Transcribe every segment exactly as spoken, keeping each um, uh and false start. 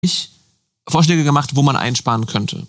Vorschläge gemacht, wo man einsparen könnte.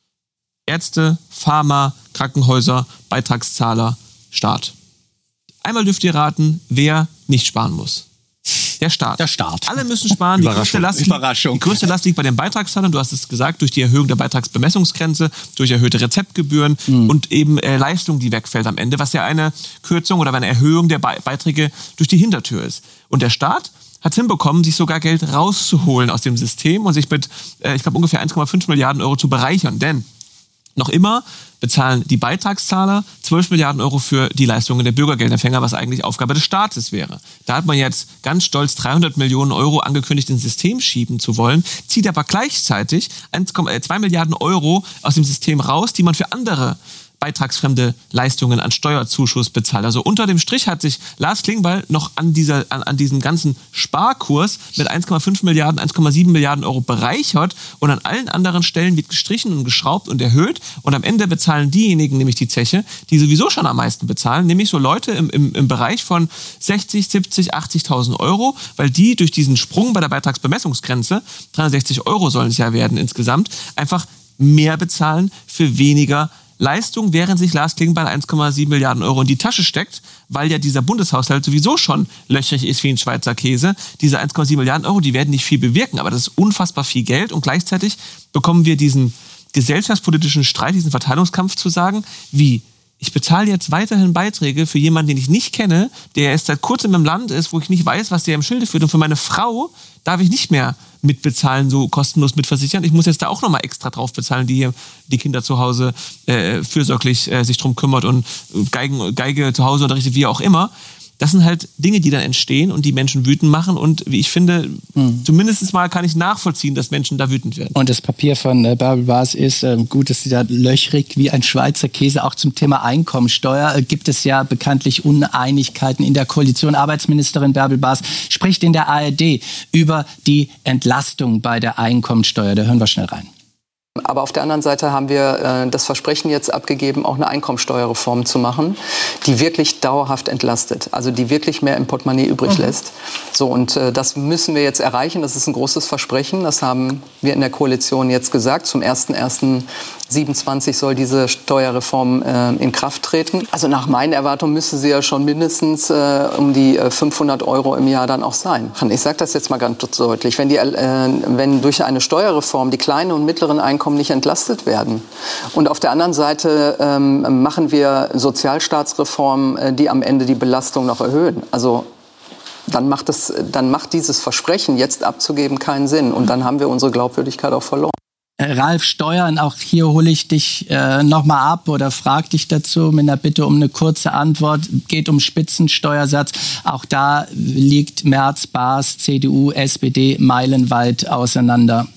Ärzte, Pharma, Krankenhäuser, Beitragszahler, Staat. Einmal dürft ihr raten, wer nicht sparen muss. Der Staat. Der Staat. Alle müssen sparen. Die größte Last, Überraschung. Die größte Last liegt bei den Beitragszahlern. Du hast es gesagt, durch die Erhöhung der Beitragsbemessungsgrenze, durch erhöhte Rezeptgebühren mhm. und eben äh, Leistung, die wegfällt am Ende, was ja eine Kürzung oder eine Erhöhung der Be- Beiträge durch die Hintertür ist. Und der Staat hat es hinbekommen, sich sogar Geld rauszuholen aus dem System und sich mit, äh, ich glaube, ungefähr eins Komma fünf Milliarden Euro zu bereichern. Denn noch immer bezahlen die Beitragszahler zwölf Milliarden Euro für die Leistungen der Bürgergeldempfänger, was eigentlich Aufgabe des Staates wäre. Da hat man jetzt ganz stolz dreihundert Millionen Euro angekündigt, ins System schieben zu wollen, zieht aber gleichzeitig zwei Milliarden Euro aus dem System raus, die man für andere beitragsfremde Leistungen an Steuerzuschuss bezahlt. Also unter dem Strich hat sich Lars Klingbeil noch an, dieser, an, an diesem ganzen Sparkurs mit eins Komma fünf Milliarden, eins Komma sieben Milliarden Euro bereichert und an allen anderen Stellen wird gestrichen und geschraubt und erhöht und am Ende bezahlen diejenigen nämlich die Zeche, die sowieso schon am meisten bezahlen, nämlich so Leute im, im, im Bereich von sechzig, siebzig, achtzigtausend Euro, weil die durch diesen Sprung bei der Beitragsbemessungsgrenze, dreihundertsechzig Euro sollen es ja werden insgesamt, einfach mehr bezahlen für weniger Leistung, während sich Lars Klingbeil eins Komma sieben Milliarden Euro in die Tasche steckt, weil ja dieser Bundeshaushalt sowieso schon löchrig ist wie ein Schweizer Käse. Diese eins Komma sieben Milliarden Euro, die werden nicht viel bewirken, aber das ist unfassbar viel Geld und gleichzeitig bekommen wir diesen gesellschaftspolitischen Streit, diesen Verteilungskampf zu sagen, wie, ich bezahle jetzt weiterhin Beiträge für jemanden, den ich nicht kenne, der erst seit kurzem im Land ist, wo ich nicht weiß, was der im Schilde führt und für meine Frau darf ich nicht mehr mitbezahlen, so kostenlos mitversichern. Ich muss jetzt da auch nochmal extra drauf bezahlen, die hier die Kinder zu Hause äh, fürsorglich äh, sich drum kümmert und Geigen, Geige zu Hause unterrichtet, wie auch immer. Das sind halt Dinge, die dann entstehen und die Menschen wütend machen und wie ich finde, mhm. zumindest mal kann ich nachvollziehen, dass Menschen da wütend werden. Und das Papier von äh, Bärbel Baas ist, äh, gut, dass sie da löchrig wie ein Schweizer Käse, auch zum Thema Einkommensteuer äh, gibt es ja bekanntlich Uneinigkeiten in der Koalition. Arbeitsministerin Bärbel Baas spricht in der A R D über die Entlastung bei der Einkommensteuer. Da hören wir schnell rein. Aber auf der anderen Seite haben wir äh, das Versprechen jetzt abgegeben, auch eine Einkommensteuerreform zu machen, die wirklich dauerhaft entlastet, also die wirklich mehr im Portemonnaie übrig mhm. lässt. So, und äh, das müssen wir jetzt erreichen. Das ist ein großes Versprechen. Das haben wir in der Koalition jetzt gesagt. Zum ersten ersten siebenundzwanzig soll diese Steuerreform äh, in Kraft treten. Also nach meinen Erwartungen müsste sie ja schon mindestens äh, um die äh, fünfhundert Euro im Jahr dann auch sein. Ich sage das jetzt mal ganz deutlich. Wenn, die, äh, wenn durch eine Steuerreform die kleinen und mittleren Einkommen nicht entlastet werden und auf der anderen Seite ähm, machen wir Sozialstaatsreformen, äh, die am Ende die Belastung noch erhöhen. Also dann macht, das, dann macht dieses Versprechen, jetzt abzugeben, keinen Sinn. Und dann haben wir unsere Glaubwürdigkeit auch verloren. Ralf Steuern, auch hier hole ich dich äh, nochmal ab oder frage dich dazu mit einer Bitte um eine kurze Antwort. Geht um Spitzensteuersatz. Auch da liegt Merz, Baas, C D U, S P D meilenweit auseinander.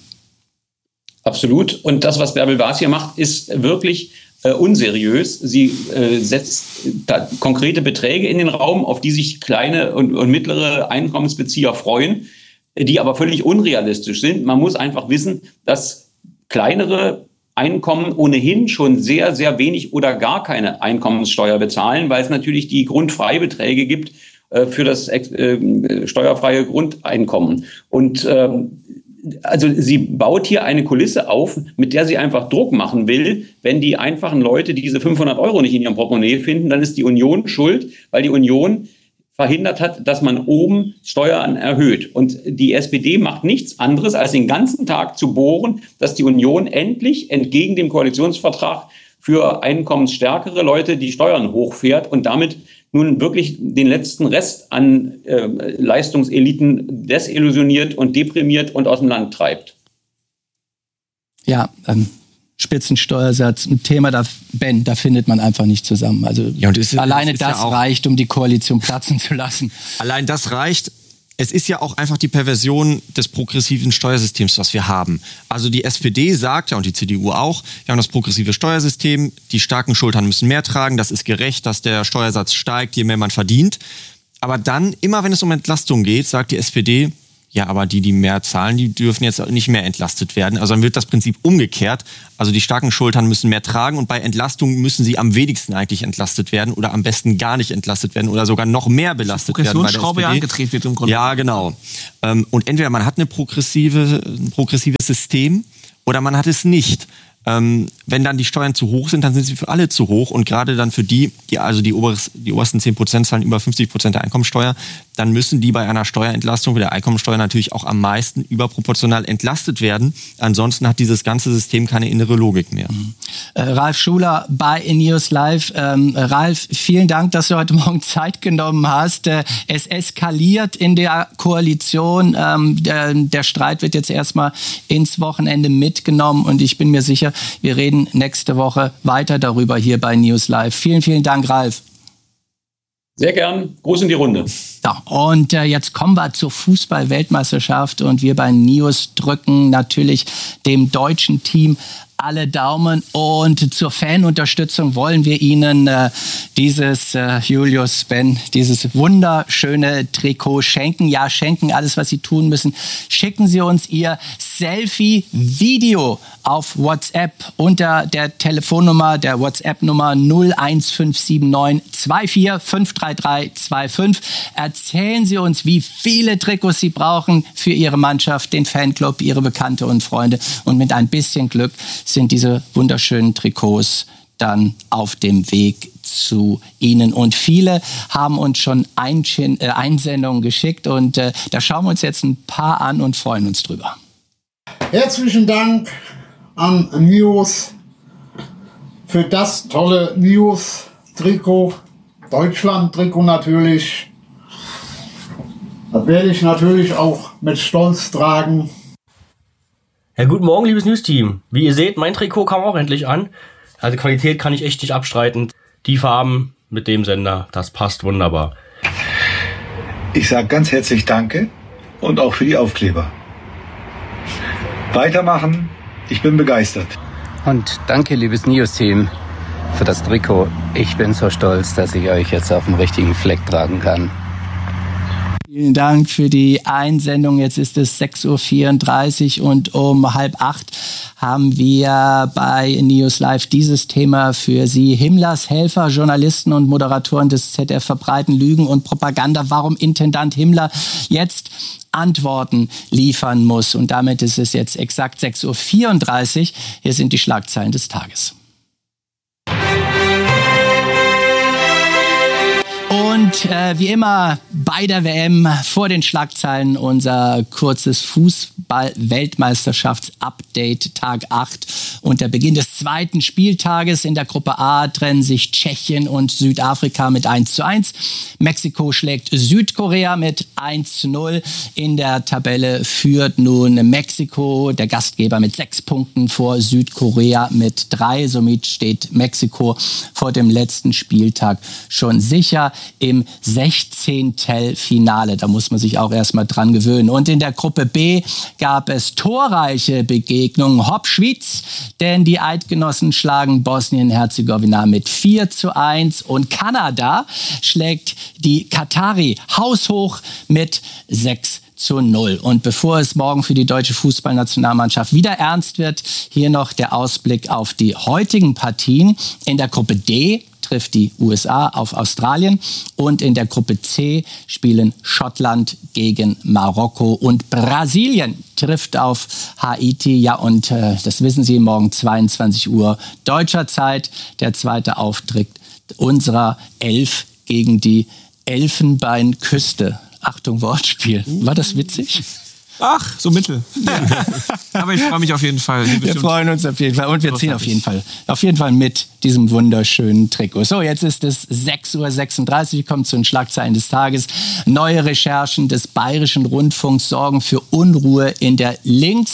Absolut. Und das, was Bärbel Baas hier macht, ist wirklich äh, unseriös. Sie äh, setzt da konkrete Beträge in den Raum, auf die sich kleine und, und mittlere Einkommensbezieher freuen, die aber völlig unrealistisch sind. Man muss einfach wissen, dass kleinere Einkommen ohnehin schon sehr, sehr wenig oder gar keine Einkommenssteuer bezahlen, weil es natürlich die Grundfreibeträge gibt äh, für das äh, steuerfreie Grundeinkommen. Und ähm, also sie baut hier eine Kulisse auf, mit der sie einfach Druck machen will. Wenn die einfachen Leute diese fünfhundert Euro nicht in ihrem Portemonnaie finden, dann ist die Union schuld, weil die Union verhindert hat, dass man oben Steuern erhöht. Und die S P D macht nichts anderes, als den ganzen Tag zu bohren, dass die Union endlich entgegen dem Koalitionsvertrag für einkommensstärkere Leute die Steuern hochfährt und damit nun wirklich den letzten Rest an äh, Leistungseliten desillusioniert und deprimiert und aus dem Land treibt. Ja, ähm, Spitzensteuersatz, ein Thema, da, Ben, da findet man einfach nicht zusammen. Also ja, und ist, alleine das, das ja reicht, um die Koalition platzen zu lassen. Allein das reicht. Es ist ja auch einfach die Perversion des progressiven Steuersystems, was wir haben. Also die S P D sagt ja, und die C D U auch, wir haben das progressive Steuersystem, die starken Schultern müssen mehr tragen, das ist gerecht, dass der Steuersatz steigt, je mehr man verdient. Aber dann, immer wenn es um Entlastung geht, sagt die S P D, Ja, aber die, die mehr zahlen, die dürfen jetzt nicht mehr entlastet werden. Also dann wird das Prinzip umgekehrt. Also die starken Schultern müssen mehr tragen und bei Entlastung müssen sie am wenigsten eigentlich entlastet werden oder am besten gar nicht entlastet werden oder sogar noch mehr belastet werden. Bei der Progressionsschraube ja angedreht wird im Grunde. Ja, genau. Und entweder man hat eine progressive, ein progressives System oder man hat es nicht. Ähm, wenn dann die Steuern zu hoch sind, dann sind sie für alle zu hoch und gerade dann für die, die also die, oberes, die obersten zehn Prozent zahlen über fünfzig Prozent der Einkommensteuer, dann müssen die bei einer Steuerentlastung wie der Einkommensteuer natürlich auch am meisten überproportional entlastet werden. Ansonsten hat dieses ganze System keine innere Logik mehr. Mhm. Äh, Ralf Schuler bei News Live. Ähm, Ralf, vielen Dank, dass du heute Morgen Zeit genommen hast. Äh, es eskaliert in der Koalition. Ähm, der, der Streit wird jetzt erstmal ins Wochenende mitgenommen und ich bin mir sicher, wir reden nächste Woche weiter darüber hier bei News Live. Vielen, vielen Dank, Ralf. Sehr gern. Gruß in die Runde. Ja, und äh, jetzt kommen wir zur Fußball-Weltmeisterschaft und wir bei News drücken natürlich dem deutschen Team alle Daumen und zur Fanunterstützung wollen wir Ihnen äh, dieses äh, Julius Ben, dieses wunderschöne Trikot schenken. Ja, schenken, alles was Sie tun müssen. Schicken Sie uns Ihr Selfie-Video auf WhatsApp unter der Telefonnummer, der WhatsApp-Nummer null eins fünf sieben neun zwei vier fünf drei drei zwei fünf. Erzählen Sie uns, wie viele Trikots Sie brauchen für Ihre Mannschaft, den Fanclub, Ihre Bekannte und Freunde und mit ein bisschen Glück sind diese wunderschönen Trikots dann auf dem Weg zu Ihnen. Und viele haben uns schon Einschen- äh, Einsendungen geschickt und äh, da schauen wir uns jetzt ein paar an und freuen uns drüber. Herzlichen Dank an News für das tolle News-Trikot, Deutschland-Trikot natürlich. Das werde ich natürlich auch mit Stolz tragen. Ja, guten Morgen, liebes News-Team. Wie ihr seht, mein Trikot kam auch endlich an. Also Qualität kann ich echt nicht abstreiten. Die Farben mit dem Sender, das passt wunderbar. Ich sage ganz herzlich Danke und auch für die Aufkleber. Weitermachen, ich bin begeistert. Und danke, liebes News-Team, für das Trikot. Ich bin so stolz, dass ich euch jetzt auf dem richtigen Fleck tragen kann. Vielen Dank für die Einsendung. Jetzt ist es sechs Uhr vierunddreißig und um halb acht haben wir bei News Live dieses Thema für Sie. Himmlers Helfer, Journalisten und Moderatoren des Z D F verbreiten Lügen und Propaganda. Warum Intendant Himmler jetzt Antworten liefern muss. Und damit ist es jetzt exakt sechs Uhr vierunddreißig. Hier sind die Schlagzeilen des Tages. Und äh, wie immer bei der W M vor den Schlagzeilen unser kurzes Fußball-Weltmeisterschafts-Update Tag acht. Und der Beginn des zweiten Spieltages in der Gruppe A trennen sich Tschechien und Südafrika mit eins zu eins. Mexiko schlägt Südkorea mit eins zu null. In der Tabelle führt nun Mexiko, der Gastgeber, mit sechs Punkten vor Südkorea mit drei. Somit steht Mexiko vor dem letzten Spieltag schon sicher im sechzehnten Finale. Da muss man sich auch erstmal dran gewöhnen. Und in der Gruppe B gab es torreiche Begegnungen. Hopp-Schwyz, denn die Eidgenossen schlagen Bosnien-Herzegowina mit vier zu eins und Kanada schlägt die Katari haushoch mit sechs zu null. Und bevor es morgen für die deutsche Fußballnationalmannschaft wieder ernst wird, hier noch der Ausblick auf die heutigen Partien. In der Gruppe D trifft die U S A auf Australien und in der Gruppe C spielen Schottland gegen Marokko und Brasilien trifft auf Haiti. Ja, und äh, das wissen Sie, morgen zweiundzwanzig Uhr deutscher Zeit, der zweite Auftritt unserer Elf gegen die Elfenbeinküste. Achtung, Wortspiel. War das witzig? Ach, so mittel. Ja. Aber ich freue mich auf jeden Fall. Wir freuen uns auf jeden Fall und wir ziehen auf jeden Fall, auf jeden Fall mit diesem wunderschönen Trikot. So, jetzt ist es sechs Uhr sechsunddreißig. Wir kommen zu den Schlagzeilen des Tages. Neue Recherchen des Bayerischen Rundfunks sorgen für Unruhe in der links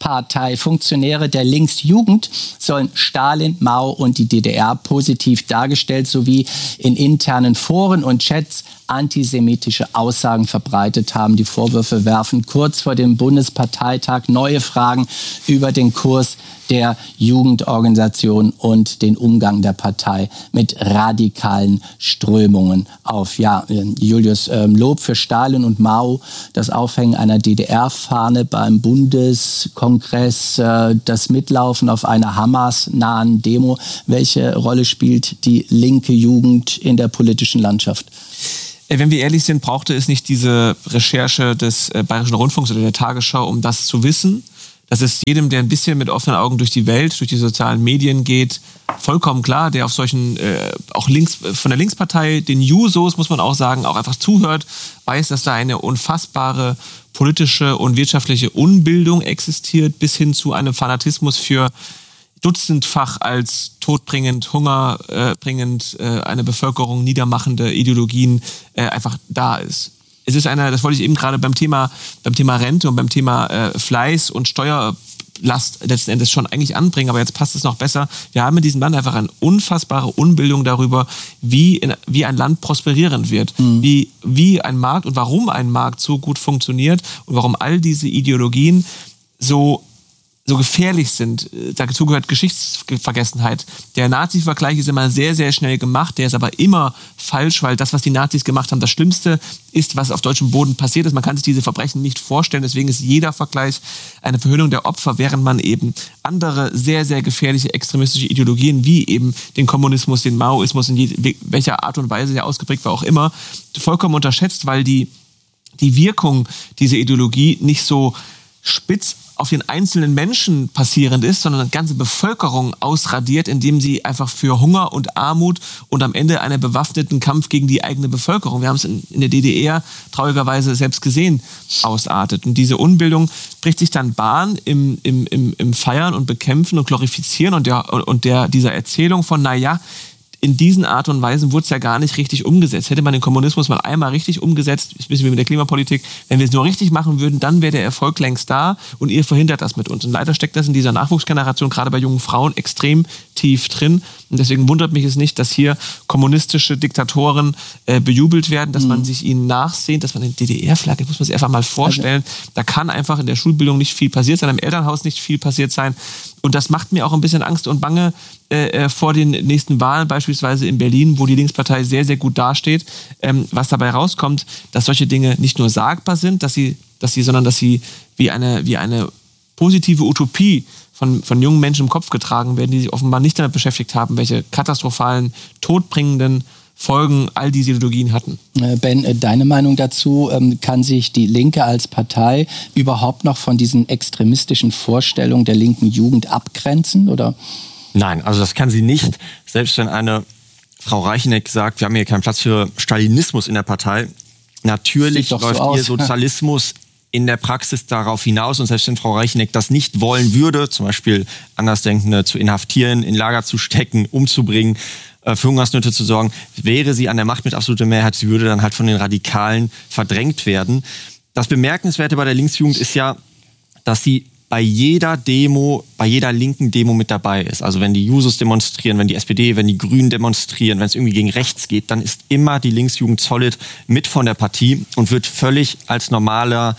Bundespartei. Funktionäre der Linksjugend sollen Stalin, Mao und die D D R positiv dargestellt sowie in internen Foren und Chats antisemitische Aussagen verbreitet haben. Die Vorwürfe werfen kurz vor dem Bundesparteitag neue Fragen über den Kurs der Jugendorganisation und den Umgang der Partei mit radikalen Strömungen auf. Ja, Julius, äh, Lob für Stalin und Mao, das Aufhängen einer D D R-Fahne beim Bundeskongress, äh, das Mitlaufen auf einer Hamas-nahen Demo. Welche Rolle spielt die linke Jugend in der politischen Landschaft? Wenn wir ehrlich sind, brauchte es nicht diese Recherche des äh, Bayerischen Rundfunks oder der Tagesschau, um das zu wissen. Das ist jedem, der ein bisschen mit offenen Augen durch die Welt, durch die sozialen Medien geht, vollkommen klar, der auf solchen, äh, auch links, von der Linkspartei, den Jusos, muss man auch sagen, auch einfach zuhört, weiß, dass da eine unfassbare politische und wirtschaftliche Unbildung existiert, bis hin zu einem Fanatismus für dutzendfach als todbringend, hungerbringend, äh, eine Bevölkerung niedermachende Ideologien äh, einfach da ist. Es ist eine, das wollte ich eben gerade beim Thema, beim Thema Rente und beim Thema äh, Fleiß und Steuerlast letzten Endes schon eigentlich anbringen, aber jetzt passt es noch besser. Wir haben in diesem Land einfach eine unfassbare Unbildung darüber, wie, in, wie ein Land prosperieren wird, mhm. wie, wie ein Markt und warum ein Markt so gut funktioniert und warum all diese Ideologien so so gefährlich sind. Dazu gehört Geschichtsvergessenheit. Der Nazi-Vergleich ist immer sehr, sehr schnell gemacht. Der ist aber immer falsch, weil das, was die Nazis gemacht haben, das Schlimmste ist, was auf deutschem Boden passiert ist. Man kann sich diese Verbrechen nicht vorstellen. Deswegen ist jeder Vergleich eine Verhöhnung der Opfer, während man eben andere sehr, sehr gefährliche extremistische Ideologien wie eben den Kommunismus, den Maoismus, in je, welcher Art und Weise der ausgeprägt war auch immer, vollkommen unterschätzt, weil die, die Wirkung dieser Ideologie nicht so spitz auf den einzelnen Menschen passierend ist, sondern eine ganze Bevölkerung ausradiert, indem sie einfach für Hunger und Armut und am Ende einen bewaffneten Kampf gegen die eigene Bevölkerung, wir haben es in, in der D D R traurigerweise selbst gesehen, ausartet. Und diese Unbildung bricht sich dann Bahn im, im, im, im Feiern und Bekämpfen und Glorifizieren und, der, und der, dieser Erzählung von, naja, in diesen Art und Weisen wurde es ja gar nicht richtig umgesetzt. Hätte man den Kommunismus mal einmal richtig umgesetzt, ist ein bisschen wie mit der Klimapolitik, wenn wir es nur richtig machen würden, dann wäre der Erfolg längst da und ihr verhindert das mit uns. Und leider steckt das in dieser Nachwuchsgeneration, gerade bei jungen Frauen, extrem tief drin. Und deswegen wundert mich es nicht, dass hier kommunistische Diktatoren äh, bejubelt werden, dass mhm. man sich ihnen nachsehnt, dass man eine D D R-Flagge, muss man sich einfach mal vorstellen, also, da kann einfach in der Schulbildung nicht viel passiert sein, im Elternhaus nicht viel passiert sein. Und das macht mir auch ein bisschen Angst und Bange äh, vor den nächsten Wahlen, beispielsweise in Berlin, wo die Linkspartei sehr, sehr gut dasteht. Ähm, was dabei rauskommt, dass solche Dinge nicht nur sagbar sind, dass sie, dass sie, sondern dass sie wie eine, wie eine positive Utopie von, von jungen Menschen im Kopf getragen werden, die sich offenbar nicht damit beschäftigt haben, welche katastrophalen, todbringenden Folgen all diese Ideologien hatten. Ben, deine Meinung dazu, kann sich die Linke als Partei überhaupt noch von diesen extremistischen Vorstellungen der linken Jugend abgrenzen, oder? Nein, also das kann sie nicht. Selbst wenn eine Frau Reicheneck sagt, wir haben hier keinen Platz für Stalinismus in der Partei, natürlich läuft so ihr Sozialismus in der Praxis darauf hinaus. Und selbst wenn Frau Reicheneck das nicht wollen würde, zum Beispiel Andersdenkende zu inhaftieren, in Lager zu stecken, umzubringen, für Hungersnöte zu sorgen, wäre sie an der Macht mit absoluter Mehrheit, sie würde dann halt von den Radikalen verdrängt werden. Das Bemerkenswerte bei der Linksjugend ist ja, dass sie bei jeder Demo, bei jeder linken Demo mit dabei ist. Also wenn die Jusos demonstrieren, wenn die S P D, wenn die Grünen demonstrieren, wenn es irgendwie gegen rechts geht, dann ist immer die Linksjugend solid mit von der Partie und wird völlig als normaler,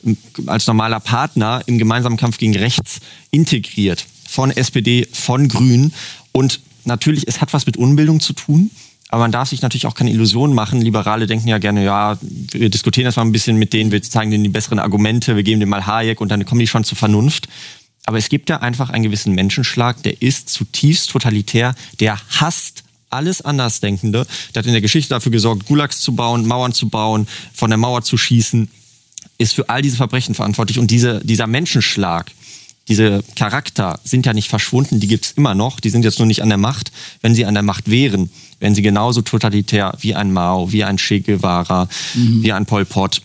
als normaler Partner im gemeinsamen Kampf gegen rechts integriert. Von S P D, von Grünen. Und natürlich, es hat was mit Unbildung zu tun, aber man darf sich natürlich auch keine Illusionen machen. Liberale denken ja gerne, ja, wir diskutieren das mal ein bisschen mit denen, wir zeigen denen die besseren Argumente, wir geben denen mal Hayek und dann kommen die schon zur Vernunft. Aber es gibt ja einfach einen gewissen Menschenschlag, der ist zutiefst totalitär, der hasst alles Andersdenkende. Der hat in der Geschichte dafür gesorgt, Gulags zu bauen, Mauern zu bauen, von der Mauer zu schießen, ist für all diese Verbrechen verantwortlich. Und diese, dieser Menschenschlag, diese Charakter sind ja nicht verschwunden, die gibt's immer noch, die sind jetzt nur nicht an der Macht. Wenn sie an der Macht wären, wären sie genauso totalitär wie ein Mao, wie ein Che Guevara, mhm. wie ein Pol Pot,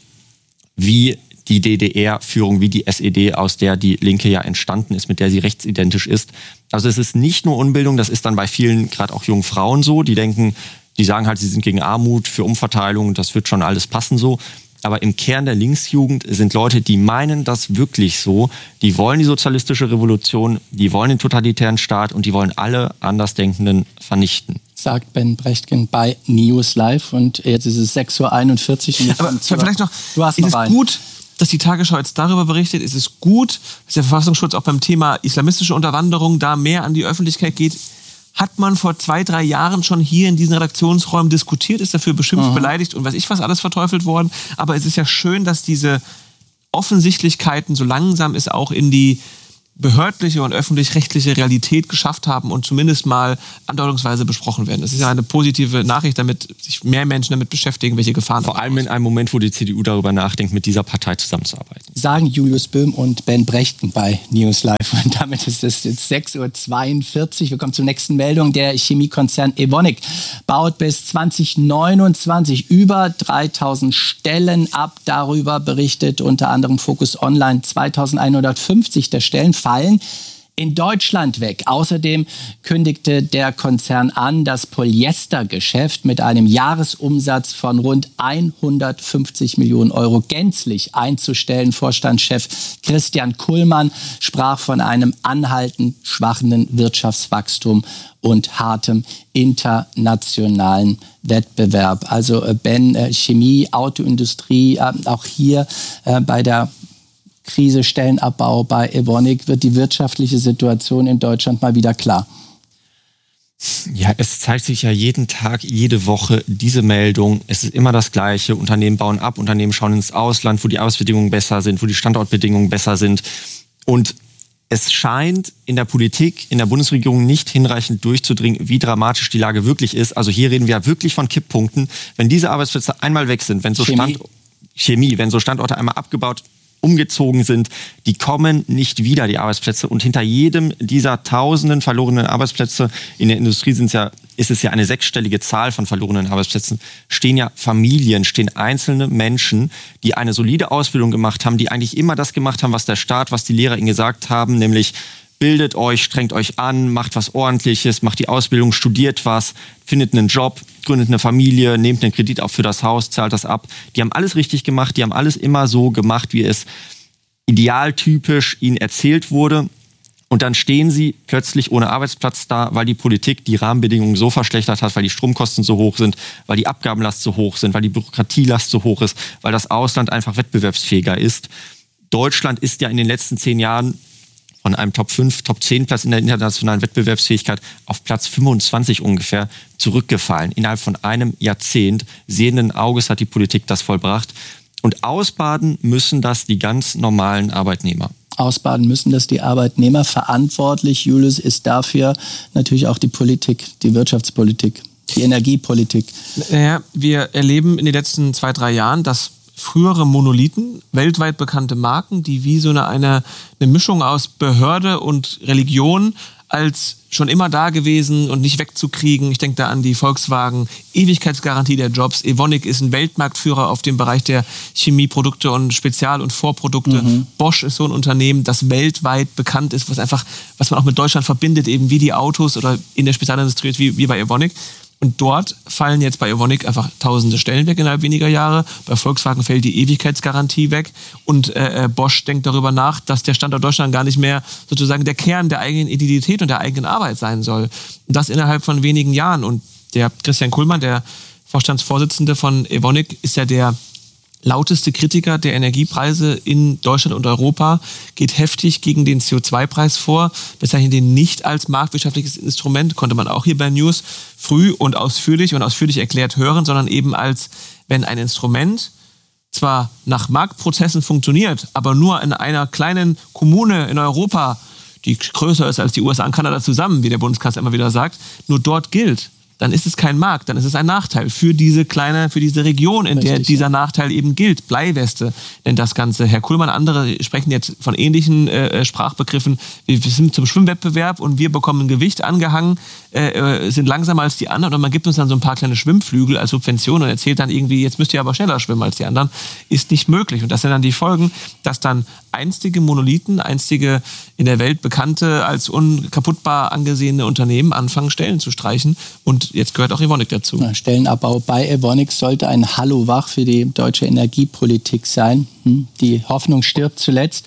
wie die D D R-Führung, wie die S E D, aus der die Linke ja entstanden ist, mit der sie rechtsidentisch ist. Also es ist nicht nur Unbildung, das ist dann bei vielen, gerade auch jungen Frauen so, die denken, die sagen halt, sie sind gegen Armut, für Umverteilung, das wird schon alles passen so. Aber im Kern der Linksjugend sind Leute, die meinen das wirklich so. Die wollen die sozialistische Revolution, die wollen den totalitären Staat und die wollen alle Andersdenkenden vernichten. Sagt Ben Brechtgen bei News Live. Und jetzt ist es sechs Uhr einundvierzig. Und Aber vielleicht noch, du hast ist noch es einen. gut, dass die Tagesschau jetzt darüber berichtet? Ist es gut, dass der Verfassungsschutz auch beim Thema islamistische Unterwanderung da mehr an die Öffentlichkeit geht? Hat man vor zwei, drei Jahren schon hier in diesen Redaktionsräumen diskutiert, ist dafür beschimpft, mhm. beleidigt und weiß ich was alles verteufelt worden. Aber es ist ja schön, dass diese Offensichtlichkeiten so langsam es auch in die behördliche und öffentlich-rechtliche Realität geschafft haben und zumindest mal andeutungsweise besprochen werden. Das ist ja eine positive Nachricht, damit sich mehr Menschen damit beschäftigen, welche Gefahren. Vor allem in einem Moment, wo die C D U darüber nachdenkt, mit dieser Partei zusammenzuarbeiten. Sagen Julius Böhm und Ben Brechtgen bei News Live. Und damit ist es jetzt sechs Uhr zweiundvierzig. Wir kommen zur nächsten Meldung. Der Chemiekonzern Evonik baut bis zwanzig neunundzwanzig über dreitausend Stellen ab. Darüber berichtet unter anderem Focus Online. zweitausendeinhundertfünfzig der Stellen fallen in Deutschland weg. Außerdem kündigte der Konzern an, das Polyestergeschäft mit einem Jahresumsatz von rund hundertfünfzig Millionen Euro gänzlich einzustellen. Vorstandschef Christian Kullmann sprach von einem anhaltend schwachen Wirtschaftswachstum und hartem internationalen Wettbewerb. Also Ben, Chemie, Autoindustrie, auch hier bei der Krise, Stellenabbau bei Evonik, wird die wirtschaftliche Situation in Deutschland mal wieder klar? Ja, es zeigt sich ja jeden Tag, jede Woche diese Meldung. Es ist immer das Gleiche. Unternehmen bauen ab, Unternehmen schauen ins Ausland, wo die Arbeitsbedingungen besser sind, wo die Standortbedingungen besser sind. Und es scheint in der Politik, in der Bundesregierung nicht hinreichend durchzudringen, wie dramatisch die Lage wirklich ist. Also hier reden wir ja wirklich von Kipppunkten. Wenn diese Arbeitsplätze einmal weg sind, wenn so Chemie, Stand- Chemie wenn so Standorte einmal abgebaut umgezogen sind, die kommen nicht wieder, die Arbeitsplätze. Und hinter jedem dieser tausenden verlorenen Arbeitsplätze, in der Industrie sind's ja, ist es ja eine sechsstellige Zahl von verlorenen Arbeitsplätzen, stehen ja Familien, stehen einzelne Menschen, die eine solide Ausbildung gemacht haben, die eigentlich immer das gemacht haben, was der Staat, was die Lehrer ihnen gesagt haben, nämlich bildet euch, strengt euch an, macht was Ordentliches, macht die Ausbildung, studiert was, findet einen Job, gründet eine Familie, nehmt einen Kredit auf für das Haus, zahlt das ab. Die haben alles richtig gemacht, die haben alles immer so gemacht, wie es idealtypisch ihnen erzählt wurde. Und dann stehen sie plötzlich ohne Arbeitsplatz da, weil die Politik die Rahmenbedingungen so verschlechtert hat, weil die Stromkosten so hoch sind, weil die Abgabenlast so hoch sind, weil die Bürokratielast so hoch ist, weil das Ausland einfach wettbewerbsfähiger ist. Deutschland ist ja in den letzten zehn Jahren von einem Top fünf, Top zehn Platz in der internationalen Wettbewerbsfähigkeit auf Platz fünfundzwanzig ungefähr zurückgefallen. Innerhalb von einem Jahrzehnt sehenden Auges hat die Politik das vollbracht. Und ausbaden müssen das die ganz normalen Arbeitnehmer. Ausbaden müssen das die Arbeitnehmer. Verantwortlich, Julius, ist dafür natürlich auch die Politik, die Wirtschaftspolitik, die Energiepolitik. Naja, wir erleben in den letzten zwei, drei Jahren, dass frühere Monolithen, weltweit bekannte Marken, die wie so eine, eine, eine Mischung aus Behörde und Religion als schon immer da gewesen und nicht wegzukriegen. Ich denke da an die Volkswagen Ewigkeitsgarantie der Jobs. Evonik ist ein Weltmarktführer auf dem Bereich der Chemieprodukte und Spezial- und Vorprodukte. Mhm. Bosch ist so ein Unternehmen, das weltweit bekannt ist, was einfach, was man auch mit Deutschland verbindet, eben wie die Autos oder in der Spezialindustrie wie, wie bei Evonik. Und dort fallen jetzt bei Evonik einfach tausende Stellen weg innerhalb weniger Jahre. Bei Volkswagen fällt die Ewigkeitsgarantie weg. Und äh, Bosch denkt darüber nach, dass der Standort Deutschland gar nicht mehr sozusagen der Kern der eigenen Identität und der eigenen Arbeit sein soll. Und das innerhalb von wenigen Jahren. Und der Christian Kullmann, der Vorstandsvorsitzende von Evonik, ist ja der lauteste Kritiker der Energiepreise in Deutschland und Europa, geht heftig gegen den C O zwei Preis vor, bezeichnet den nicht als marktwirtschaftliches Instrument, konnte man auch hier bei News früh und ausführlich und ausführlich erklärt hören, sondern eben als, wenn ein Instrument zwar nach Marktprozessen funktioniert, aber nur in einer kleinen Kommune in Europa, die größer ist als die U S A und Kanada zusammen, wie der Bundeskanzler immer wieder sagt, nur dort gilt, dann ist es kein Markt, dann ist es ein Nachteil für diese kleine, für diese Region, in der Richtig, dieser ja. Nachteil eben gilt. Bleiweste nennt das Ganze. Herr Kullmann, andere sprechen jetzt von ähnlichen äh, Sprachbegriffen. Wir, wir sind zum Schwimmwettbewerb und wir bekommen Gewicht angehangen, äh, sind langsamer als die anderen und man gibt uns dann so ein paar kleine Schwimmflügel als Subvention und erzählt dann irgendwie, jetzt müsst ihr aber schneller schwimmen als die anderen. Ist nicht möglich. Und das sind dann die Folgen, dass dann einstige Monolithen, einstige in der Welt bekannte, als unkaputtbar angesehene Unternehmen anfangen, Stellen zu streichen und Und jetzt gehört auch Evonik dazu. Ja, Stellenabbau bei Evonik sollte ein Hallo wach für die deutsche Energiepolitik sein. Hm? Die Hoffnung stirbt zuletzt.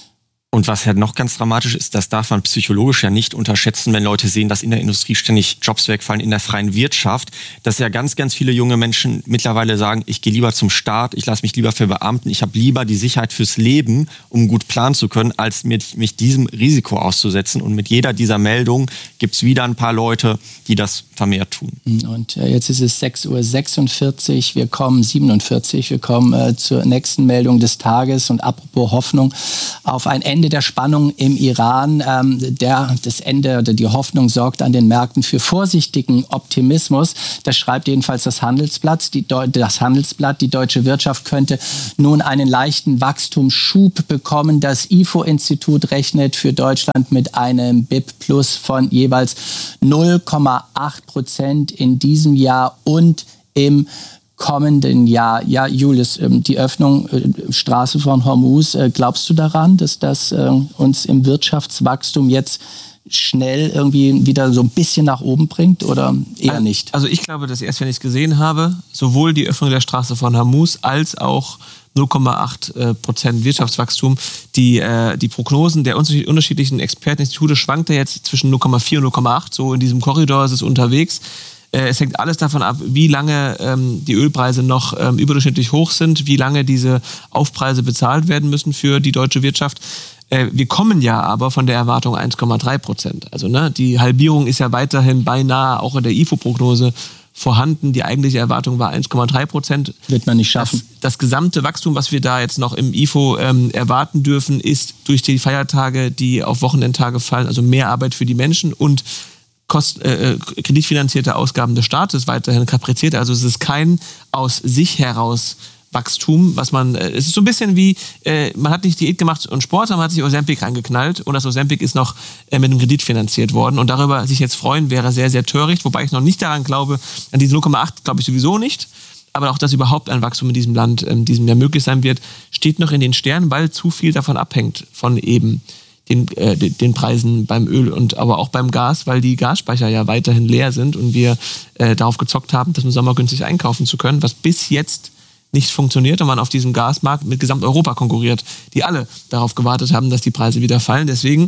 Und was ja noch ganz dramatisch ist, das darf man psychologisch ja nicht unterschätzen, wenn Leute sehen, dass in der Industrie ständig Jobs wegfallen, in der freien Wirtschaft, dass ja ganz, ganz viele junge Menschen mittlerweile sagen, ich gehe lieber zum Staat, ich lasse mich lieber verbeamten, ich habe lieber die Sicherheit fürs Leben, um gut planen zu können, als mich, mich diesem Risiko auszusetzen. Und mit jeder dieser Meldungen gibt es wieder ein paar Leute, die das vermehrt tun. Und äh, jetzt ist es sechs Uhr sechsundvierzig, wir kommen siebenundvierzig, wir kommen äh, zur nächsten Meldung des Tages. Und apropos Hoffnung auf ein Ende der Spannung im Iran. Ähm, der, das Ende oder die Hoffnung sorgt an den Märkten für vorsichtigen Optimismus. Das schreibt jedenfalls das Handelsblatt. Die, das Handelsblatt, die deutsche Wirtschaft könnte nun einen leichten Wachstumsschub bekommen. Das I F O-Institut rechnet für Deutschland mit einem B I P-Plus von jeweils null Komma acht Prozent in diesem Jahr und im kommenden Jahr. Ja, Julius, die Öffnung äh, Straße von Hormuz, äh, glaubst du daran, dass das äh, uns im Wirtschaftswachstum jetzt schnell irgendwie wieder so ein bisschen nach oben bringt oder eher nicht? Also ich glaube, dass erst wenn ich es gesehen habe, sowohl die Öffnung der Straße von Hormuz als auch null Komma acht Prozent Wirtschaftswachstum. Die, äh, die Prognosen der unterschiedlichen Experteninstitute schwankt ja jetzt zwischen null Komma vier und null Komma acht. So in diesem Korridor ist es unterwegs. Äh, es hängt alles davon ab, wie lange ähm, die Ölpreise noch ähm, überdurchschnittlich hoch sind, wie lange diese Aufpreise bezahlt werden müssen für die deutsche Wirtschaft. Äh, wir kommen ja aber von der Erwartung eins Komma drei Prozent. Also ne, die Halbierung ist ja weiterhin beinahe auch in der I F O-Prognose vorhanden. Die eigentliche Erwartung war eins Komma drei Prozent. Wird man nicht schaffen. Das, das gesamte Wachstum, was wir da jetzt noch im I F O ähm, erwarten dürfen, ist durch die Feiertage, die auf Wochenendtage fallen, also mehr Arbeit für die Menschen und Kost, äh, kreditfinanzierte Ausgaben des Staates weiterhin kapriziert. Also es ist kein aus sich heraus Wachstum, was man, äh, es ist so ein bisschen wie, äh, man hat nicht Diät gemacht und Sport, sondern man hat sich Ozempic reingeknallt und das Ozempic ist noch äh, mit einem Kredit finanziert worden und darüber sich jetzt freuen, wäre sehr, sehr töricht, wobei ich noch nicht daran glaube, an diese null Komma acht glaube ich sowieso nicht, aber auch, dass überhaupt ein Wachstum in diesem Land, in diesem Jahr möglich sein wird, steht noch in den Sternen, weil zu viel davon abhängt von eben den, äh, den Preisen beim Öl und aber auch beim Gas, weil die Gasspeicher ja weiterhin leer sind und wir äh, darauf gezockt haben, das im Sommer günstig einkaufen zu können, was bis jetzt nicht funktioniert und man auf diesem Gasmarkt mit Gesamteuropa konkurriert, die alle darauf gewartet haben, dass die Preise wieder fallen. Deswegen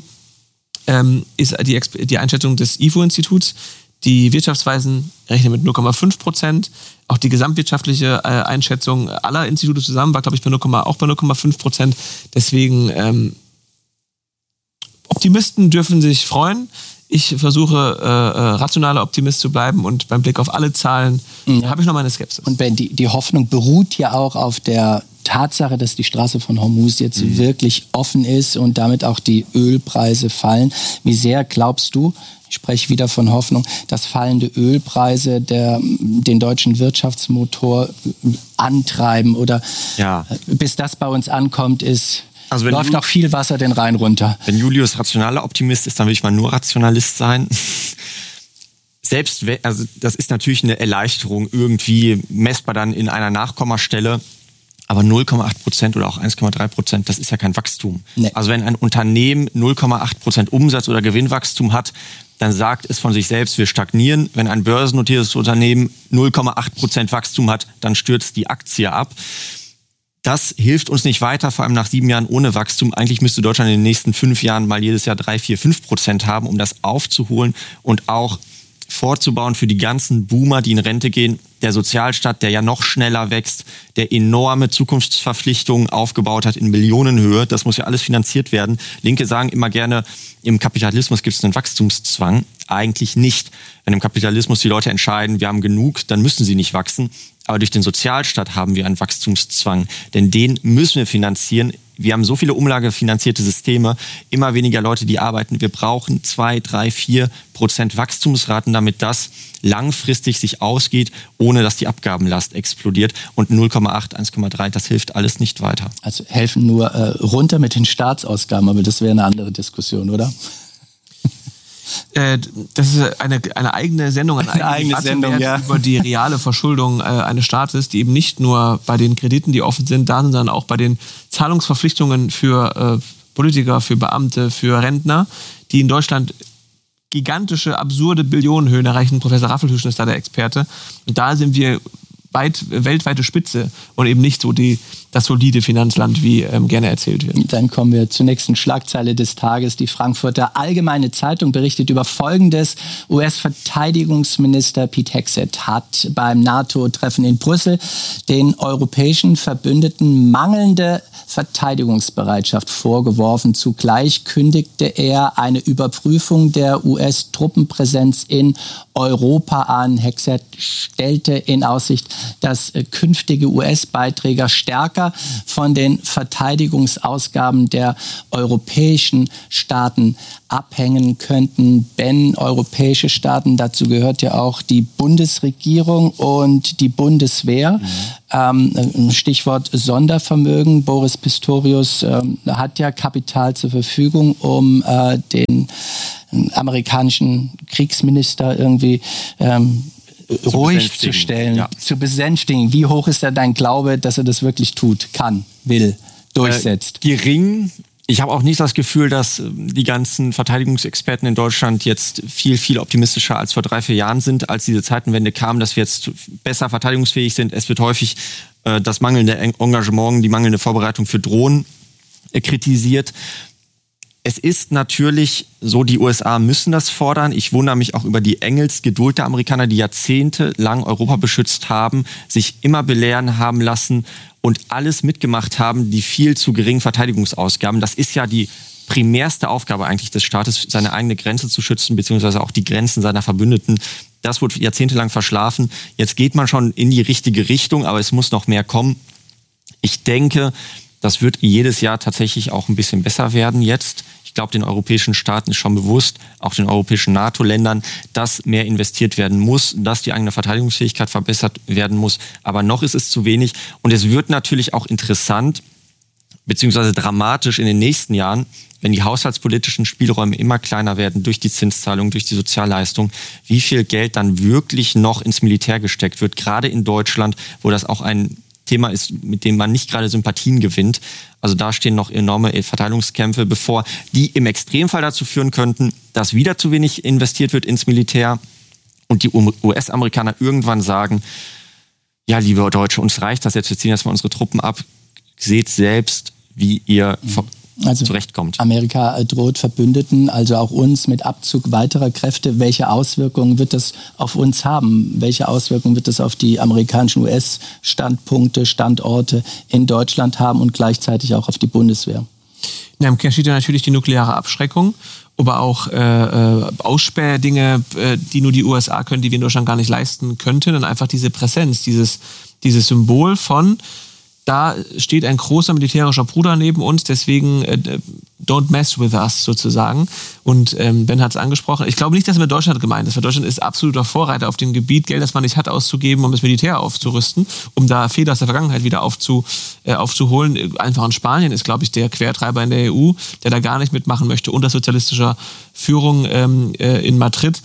ähm, ist die, die Einschätzung des I F O-Instituts, die Wirtschaftsweisen rechnen mit null Komma fünf Prozent. Auch die gesamtwirtschaftliche äh, Einschätzung aller Institute zusammen war, glaube ich, bei null, auch bei null Komma fünf Prozent. Deswegen ähm, Optimisten dürfen sich freuen. Ich versuche, äh, äh, rationaler Optimist zu bleiben und beim Blick auf alle Zahlen ja. habe ich noch meine Skepsis. Und Ben, die, die Hoffnung beruht ja auch auf der Tatsache, dass die Straße von Hormuz jetzt mhm. wirklich offen ist und damit auch die Ölpreise fallen. Wie sehr glaubst du, ich spreche wieder von Hoffnung, dass fallende Ölpreise der, den deutschen Wirtschaftsmotor antreiben oder ja. bis das bei uns ankommt, ist... Also wenn läuft Ju- noch viel Wasser den Rhein runter. Wenn Julius rationaler Optimist ist, dann will ich mal nur Rationalist sein. Selbst, also das ist natürlich eine Erleichterung, irgendwie messbar dann in einer Nachkommastelle. Aber null Komma acht Prozent oder auch eins Komma drei Prozent, das ist ja kein Wachstum. Nee. Also wenn ein Unternehmen null Komma acht Prozent Umsatz- oder Gewinnwachstum hat, dann sagt es von sich selbst, wir stagnieren. Wenn ein börsennotiertes Unternehmen null Komma acht Prozent Wachstum hat, dann stürzt die Aktie ab. Das hilft uns nicht weiter, vor allem nach sieben Jahren ohne Wachstum. Eigentlich müsste Deutschland in den nächsten fünf Jahren mal jedes Jahr drei, vier, fünf Prozent haben, um das aufzuholen und auch vorzubauen für die ganzen Boomer, die in Rente gehen. Der Sozialstaat, der ja noch schneller wächst, der enorme Zukunftsverpflichtungen aufgebaut hat in Millionenhöhe. Das muss ja alles finanziert werden. Linke sagen immer gerne, im Kapitalismus gibt es einen Wachstumszwang. Eigentlich nicht. Wenn im Kapitalismus die Leute entscheiden, wir haben genug, dann müssen sie nicht wachsen. Aber durch den Sozialstaat haben wir einen Wachstumszwang. Denn den müssen wir finanzieren. Wir haben so viele umlagefinanzierte Systeme, immer weniger Leute, die arbeiten. Wir brauchen zwei, drei, vier Prozent Wachstumsraten, damit das langfristig sich ausgeht, ohne dass die Abgabenlast explodiert. Und null Komma acht, eins Komma drei, das hilft alles nicht weiter. Also helfen nur äh, runter mit den Staatsausgaben, aber das wäre eine andere Diskussion, oder? Äh, das ist eine, eine eigene Sendung, eine, eine eigene Sendung ja. über die reale Verschuldung äh, eines Staates, die eben nicht nur bei den Krediten, die offen sind, da sind, sondern auch bei den Zahlungsverpflichtungen für äh, Politiker, für Beamte, für Rentner, die in Deutschland gigantische, absurde Billionenhöhen erreichen. Professor Raffelhüschen ist da der Experte. Und da sind wir weit, weltweite Spitze und eben nicht so die, das solide Finanzland, wie ähm, gerne erzählt wird. Dann kommen wir zur nächsten Schlagzeile des Tages. Die Frankfurter Allgemeine Zeitung berichtet über Folgendes. U S-Verteidigungsminister Pete Hegseth hat beim NATO-Treffen in Brüssel den europäischen Verbündeten mangelnde Verteidigungsbereitschaft vorgeworfen. Zugleich kündigte er eine Überprüfung der U S-Truppenpräsenz in Europa an. Hegseth stellte in Aussicht, dass künftige U S-Beiträge stärker von den Verteidigungsausgaben der europäischen Staaten abhängen könnten. Ben, europäische Staaten, dazu gehört ja auch die Bundesregierung und die Bundeswehr. Mhm. Ähm, Stichwort Sondervermögen. Boris Pistorius ähm, hat ja Kapital zur Verfügung, um äh, den amerikanischen Kriegsminister irgendwie ähm, zu ruhig zu stellen, ja. zu besänftigen. Wie hoch ist da dein Glaube, dass er das wirklich tut, kann, will, durchsetzt? Äh, gering. Ich habe auch nicht das Gefühl, dass die ganzen Verteidigungsexperten in Deutschland jetzt viel, viel optimistischer als vor drei, vier Jahren sind, als diese Zeitenwende kam, dass wir jetzt besser verteidigungsfähig sind. Es wird häufig äh, das mangelnde Engagement, die mangelnde Vorbereitung für Drohnen äh, kritisiert. Es ist natürlich so, die U S A müssen das fordern. Ich wundere mich auch über die Engelsgeduld der Amerikaner, die jahrzehntelang Europa beschützt haben, sich immer belehren haben lassen und alles mitgemacht haben, die viel zu geringen Verteidigungsausgaben. Das ist ja die primärste Aufgabe eigentlich des Staates, seine eigene Grenze zu schützen, beziehungsweise auch die Grenzen seiner Verbündeten. Das wurde jahrzehntelang verschlafen. Jetzt geht man schon in die richtige Richtung, aber es muss noch mehr kommen. Ich denke, das wird jedes Jahr tatsächlich auch ein bisschen besser werden jetzt. Ich glaube, den europäischen Staaten ist schon bewusst, auch den europäischen NATO-Ländern, dass mehr investiert werden muss, dass die eigene Verteidigungsfähigkeit verbessert werden muss. Aber noch ist es zu wenig. Und es wird natürlich auch interessant, beziehungsweise dramatisch in den nächsten Jahren, wenn die haushaltspolitischen Spielräume immer kleiner werden durch die Zinszahlung, durch die Sozialleistung, wie viel Geld dann wirklich noch ins Militär gesteckt wird, gerade in Deutschland, wo das auch ein Thema ist, mit dem man nicht gerade Sympathien gewinnt. Also da stehen noch enorme Verteilungskämpfe bevor, die im Extremfall dazu führen könnten, dass wieder zu wenig investiert wird ins Militär und die U S-Amerikaner irgendwann sagen, ja, liebe Deutsche, uns reicht das jetzt, wir ziehen jetzt mal unsere Truppen ab, seht selbst, wie ihr also zurechtkommt. Amerika droht Verbündeten, also auch uns, mit Abzug weiterer Kräfte. Welche Auswirkungen wird das auf uns haben? Welche Auswirkungen wird das auf die amerikanischen U S-Standpunkte, Standorte in Deutschland haben und gleichzeitig auch auf die Bundeswehr? Ja, im Kern steht ja natürlich die nukleare Abschreckung, aber auch äh, Aussperrdinge, äh, die nur die U S A können, die wir in Deutschland gar nicht leisten könnten. Und einfach diese Präsenz, dieses, dieses Symbol von, da steht ein großer militärischer Bruder neben uns, deswegen äh, don't mess with us sozusagen. Und ähm, Ben hat es angesprochen. Ich glaube nicht, dass es mit Deutschland gemeint ist, weil Deutschland ist absoluter Vorreiter auf dem Gebiet, Geld, das man nicht hat, auszugeben, um das Militär aufzurüsten, um da Fehler aus der Vergangenheit wieder aufzu, äh, aufzuholen. Einfach in Spanien ist, glaube ich, der Quertreiber in der E U, der da gar nicht mitmachen möchte, unter sozialistischer Führung ähm, äh, in Madrid.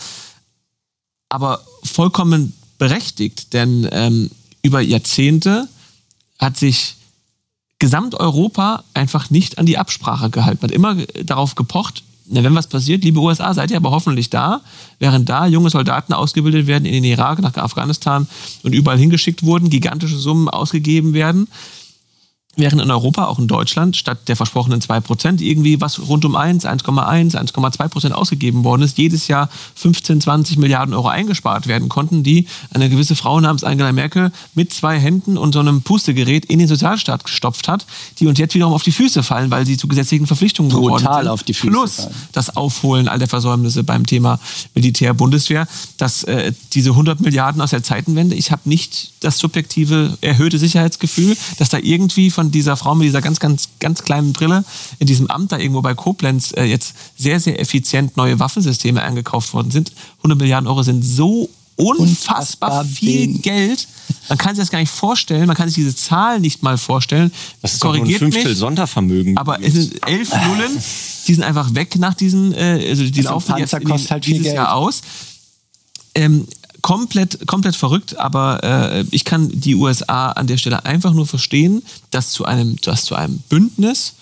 Aber vollkommen berechtigt, denn ähm, über Jahrzehnte hat sich Gesamteuropa einfach nicht an die Absprache gehalten. Man hat immer darauf gepocht, na, wenn was passiert, liebe U S A, seid ihr aber hoffentlich da, während da junge Soldaten ausgebildet werden in den Irak, nach Afghanistan und überall hingeschickt wurden, gigantische Summen ausgegeben werden. Während in Europa, auch in Deutschland, statt der versprochenen zwei Prozent irgendwie was rund um eins, eins Komma eins, eins Komma zwei Prozent ausgegeben worden ist, jedes Jahr fünfzehn, zwanzig Milliarden Euro eingespart werden konnten, die eine gewisse Frau namens Angela Merkel mit zwei Händen und so einem Pustegerät in den Sozialstaat gestopft hat, die uns jetzt wiederum auf die Füße fallen, weil sie zu gesetzlichen Verpflichtungen geworden sind. Brutal auf die Füße Plus fallen. Das Aufholen all der Versäumnisse beim Thema Militär, Bundeswehr, dass äh, diese hundert Milliarden aus der Zeitenwende, ich habe nicht das subjektive erhöhte Sicherheitsgefühl, dass da irgendwie von dieser Frau mit dieser ganz, ganz, ganz kleinen Brille in diesem Amt da irgendwo bei Koblenz äh, jetzt sehr, sehr effizient neue Waffensysteme eingekauft worden sind. hundert Milliarden Euro sind so unfassbar, unfassbar viel wenig Geld. Man kann sich das gar nicht vorstellen. Man kann sich diese Zahl nicht mal vorstellen. Das ist doch nur ein Fünftel Sondervermögen. Aber es sind elf Nullen, die sind einfach weg nach diesen, äh, also die also laufen jetzt in den, halt dieses Geld. Jahr aus. Ähm, Komplett, komplett verrückt, aber äh, ich kann die U S A an der Stelle einfach nur verstehen, dass zu einem, dass zu einem Bündnis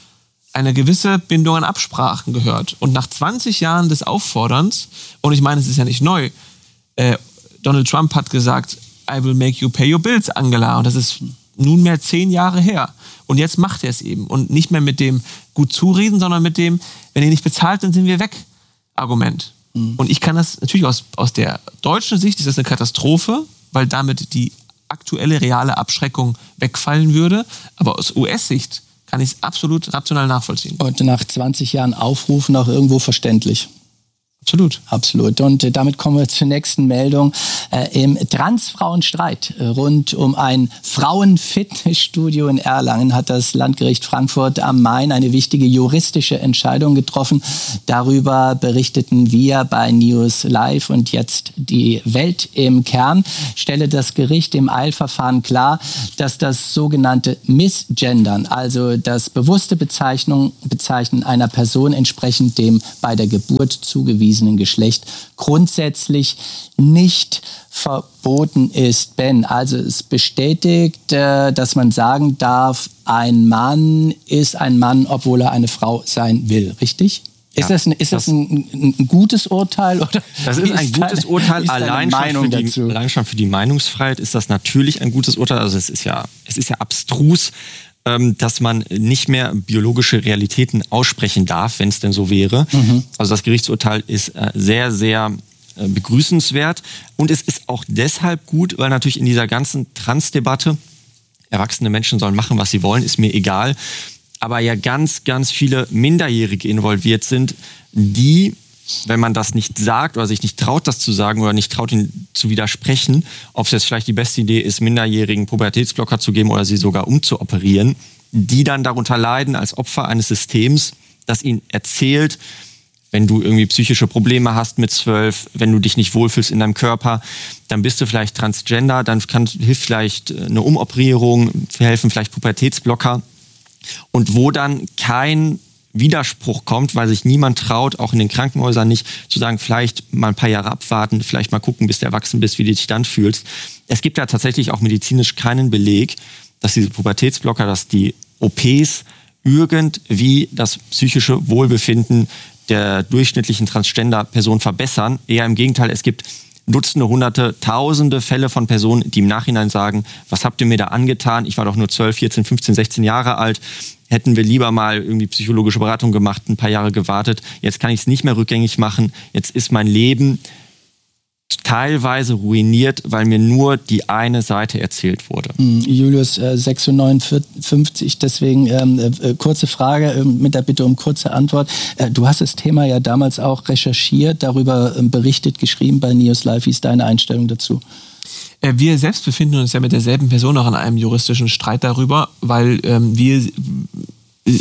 eine gewisse Bindung an Absprachen gehört. Und nach zwanzig Jahren des Aufforderns, und ich meine, es ist ja nicht neu, äh, Donald Trump hat gesagt, I will make you pay your bills, Angela. Und das ist nunmehr zehn Jahre her. Und jetzt macht er es eben. Und nicht mehr mit dem gut zureden, sondern mit dem, wenn ihr nicht bezahlt, dann sind wir weg, Argument. Mhm. Und ich kann das natürlich aus, aus der deutschen Sicht, ist das eine Katastrophe, weil damit die aktuelle reale Abschreckung wegfallen würde. Aber aus U S-Sicht kann ich es absolut rational nachvollziehen. Und nach zwanzig Jahren Aufrufen auch irgendwo verständlich. Absolut. Absolut. Und äh, damit kommen wir zur nächsten Meldung. Äh, Im Transfrauenstreit äh, rund um ein Frauenfitnessstudio in Erlangen hat das Landgericht Frankfurt am Main eine wichtige juristische Entscheidung getroffen. Darüber berichteten wir bei News Live und jetzt die Welt im Kern. Stelle das Gericht im Eilverfahren klar, dass das sogenannte Missgendern, also das bewusste Bezeichnung, Bezeichnen einer Person entsprechend dem bei der Geburt zugewiesenen Geschlecht grundsätzlich nicht verboten ist. Ben, also es bestätigt, äh, dass man sagen darf, ein Mann ist ein Mann, obwohl er eine Frau sein will, richtig? Ist, ja, das, ein, ist das, das ein, ein gutes Urteil? Oder das ist ein gutes deine, Urteil. Allein schon, für die, allein schon für die Meinungsfreiheit ist das natürlich ein gutes Urteil. Also es ist ja, es ist ja abstrus, dass man nicht mehr biologische Realitäten aussprechen darf, wenn es denn so wäre. Mhm. Also das Gerichtsurteil ist sehr, sehr begrüßenswert. Und es ist auch deshalb gut, weil natürlich in dieser ganzen Trans-Debatte, erwachsene Menschen sollen machen, was sie wollen, ist mir egal, aber ja ganz, ganz viele Minderjährige involviert sind, die, wenn man das nicht sagt oder sich nicht traut, das zu sagen oder nicht traut, ihnen zu widersprechen, ob es jetzt vielleicht die beste Idee ist, Minderjährigen Pubertätsblocker zu geben oder sie sogar umzuoperieren, die dann darunter leiden als Opfer eines Systems, das ihnen erzählt, wenn du irgendwie psychische Probleme hast mit zwölf, wenn du dich nicht wohlfühlst in deinem Körper, dann bist du vielleicht Transgender, dann kann, hilft vielleicht eine Umoperierung, helfen vielleicht Pubertätsblocker. Und wo dann kein Widerspruch kommt, weil sich niemand traut, auch in den Krankenhäusern nicht, zu sagen, vielleicht mal ein paar Jahre abwarten, vielleicht mal gucken, bis du erwachsen bist, wie du dich dann fühlst. Es gibt ja tatsächlich auch medizinisch keinen Beleg, dass diese Pubertätsblocker, dass die O Ps irgendwie das psychische Wohlbefinden der durchschnittlichen Transgender-Person verbessern. Eher im Gegenteil, es gibt Dutzende, Hunderte, Tausende Fälle von Personen, die im Nachhinein sagen, was habt ihr mir da angetan? Ich war doch nur zwölf, vierzehn, fünfzehn, sechzehn Jahre alt. Hätten wir lieber mal irgendwie psychologische Beratung gemacht, ein paar Jahre gewartet. Jetzt kann ich es nicht mehr rückgängig machen. Jetzt ist mein Leben teilweise ruiniert, weil mir nur die eine Seite erzählt wurde. Julius, äh, sechs Uhr neunundfünfzig, deswegen ähm, äh, kurze Frage äh, mit der Bitte um kurze Antwort. Äh, du hast das Thema ja damals auch recherchiert, darüber äh, berichtet, geschrieben bei News Live. Wie ist deine Einstellung dazu? Äh, wir selbst befinden uns ja mit derselben Person auch in einem juristischen Streit darüber, weil ähm, wir äh,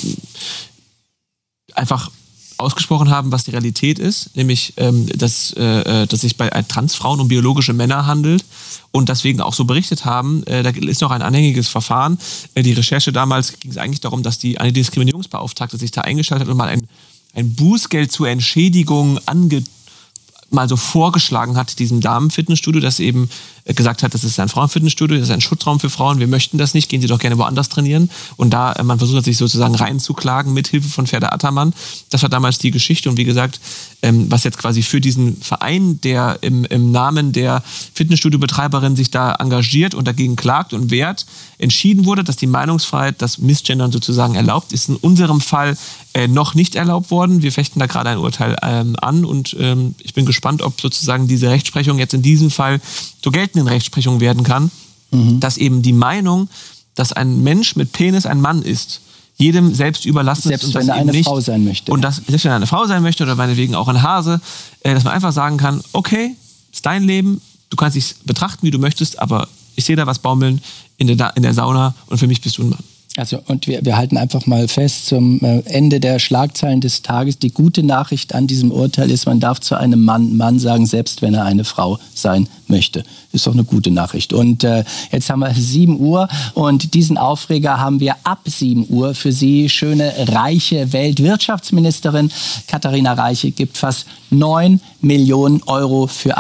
einfach ausgesprochen haben, was die Realität ist, nämlich, ähm, dass, äh, dass sich bei Transfrauen um biologische Männer handelt und deswegen auch so berichtet haben. Äh, da ist noch ein anhängiges Verfahren. Äh, die Recherche damals ging es eigentlich darum, dass die Antidiskriminierungsbeauftragte sich da eingeschaltet hat und mal ein, ein Bußgeld zur Entschädigung ange mal so vorgeschlagen hat, diesem Damenfitnessstudio, das eben gesagt hat, das ist ein Frauenfitnessstudio, das ist ein Schutzraum für Frauen, wir möchten das nicht, gehen Sie doch gerne woanders trainieren. Und da, man versucht hat, sich sozusagen reinzuklagen mit Hilfe von Ferda Ataman. Das war damals die Geschichte und wie gesagt, was jetzt quasi für diesen Verein, der im, im Namen der Fitnessstudio-Betreiberin sich da engagiert und dagegen klagt und wehrt, entschieden wurde, dass die Meinungsfreiheit, das Missgendern sozusagen erlaubt, ist in unserem Fall äh, noch nicht erlaubt worden. Wir fechten da gerade ein Urteil ähm, an und ähm, ich bin gespannt, ob sozusagen diese Rechtsprechung jetzt in diesem Fall zur geltenden Rechtsprechung werden kann, mhm. dass eben die Meinung, dass ein Mensch mit Penis ein Mann ist, jedem selbst überlassen selbst ist. Und wenn er eine nicht, Frau sein möchte. Und das, selbst wenn er eine Frau sein möchte oder meinetwegen auch ein Hase, äh, dass man einfach sagen kann, okay, ist dein Leben, du kannst dich betrachten, wie du möchtest, aber ich sehe da was baumeln in der, in der Sauna und für mich bist du ein Mann. Also und wir, wir halten einfach mal fest zum Ende der Schlagzeilen des Tages. Die gute Nachricht an diesem Urteil ist, man darf zu einem Mann Mann sagen, selbst wenn er eine Frau sein möchte. Ist doch eine gute Nachricht. Und äh, jetzt haben wir sieben Uhr und diesen Aufreger haben wir ab sieben Uhr für Sie. Schöne, reiche Weltwirtschaftsministerin Katharina Reiche gibt fast neun Millionen Euro für einen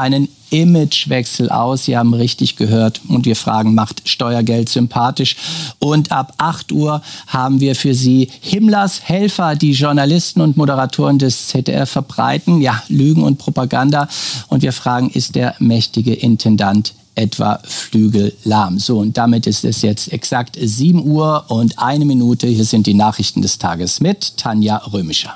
Imagewechsel aus. Sie haben richtig gehört. Und wir fragen, macht Steuergeld sympathisch? Und ab acht Uhr haben wir für Sie Himmlers Helfer, die Journalisten und Moderatoren des Z D F verbreiten. Ja, Lügen und Propaganda. Und wir fragen, ist der mächtige Intendant etwa flügellahm? So, und damit ist es jetzt exakt sieben Uhr und eine Minute. Hier sind die Nachrichten des Tages mit Tanja Römischer.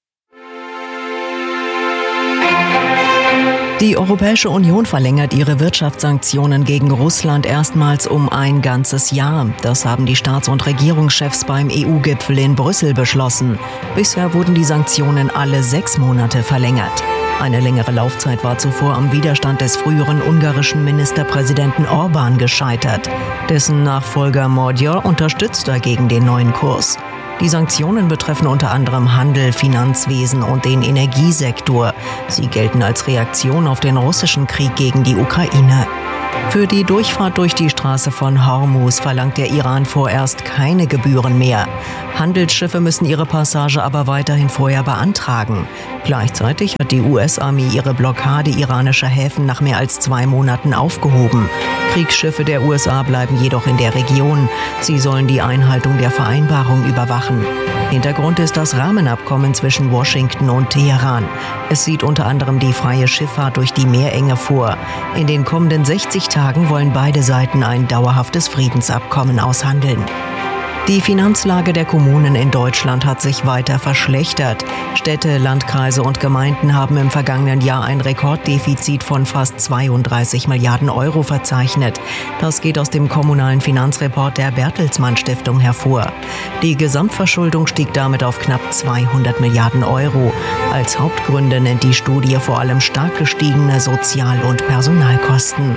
Die Europäische Union verlängert ihre Wirtschaftssanktionen gegen Russland erstmals um ein ganzes Jahr. Das haben die Staats- und Regierungschefs beim E U-Gipfel in Brüssel beschlossen. Bisher wurden die Sanktionen alle sechs Monate verlängert. Eine längere Laufzeit war zuvor am Widerstand des früheren ungarischen Ministerpräsidenten Orbán gescheitert. Dessen Nachfolger Magyar unterstützt dagegen den neuen Kurs. Die Sanktionen betreffen unter anderem Handel, Finanzwesen und den Energiesektor. Sie gelten als Reaktion auf den russischen Krieg gegen die Ukraine. Für die Durchfahrt durch die Straße von Hormuz verlangt der Iran vorerst keine Gebühren mehr. Handelsschiffe müssen ihre Passage aber weiterhin vorher beantragen. Gleichzeitig hat die U S-Armee ihre Blockade iranischer Häfen nach mehr als zwei Monaten aufgehoben. Kriegsschiffe der U S A bleiben jedoch in der Region. Sie sollen die Einhaltung der Vereinbarung überwachen. Hintergrund ist das Rahmenabkommen zwischen Washington und Teheran. Es sieht unter anderem die freie Schifffahrt durch die Meerenge vor. In den kommenden sechzig Tagen wollen beide Seiten ein dauerhaftes Friedensabkommen aushandeln. Die Finanzlage der Kommunen in Deutschland hat sich weiter verschlechtert. Städte, Landkreise und Gemeinden haben im vergangenen Jahr ein Rekorddefizit von fast zweiunddreißig Milliarden Euro verzeichnet. Das geht aus dem kommunalen Finanzreport der Bertelsmann Stiftung hervor. Die Gesamtverschuldung stieg damit auf knapp zweihundert Milliarden Euro. Als Hauptgründe nennt die Studie vor allem stark gestiegene Sozial- und Personalkosten.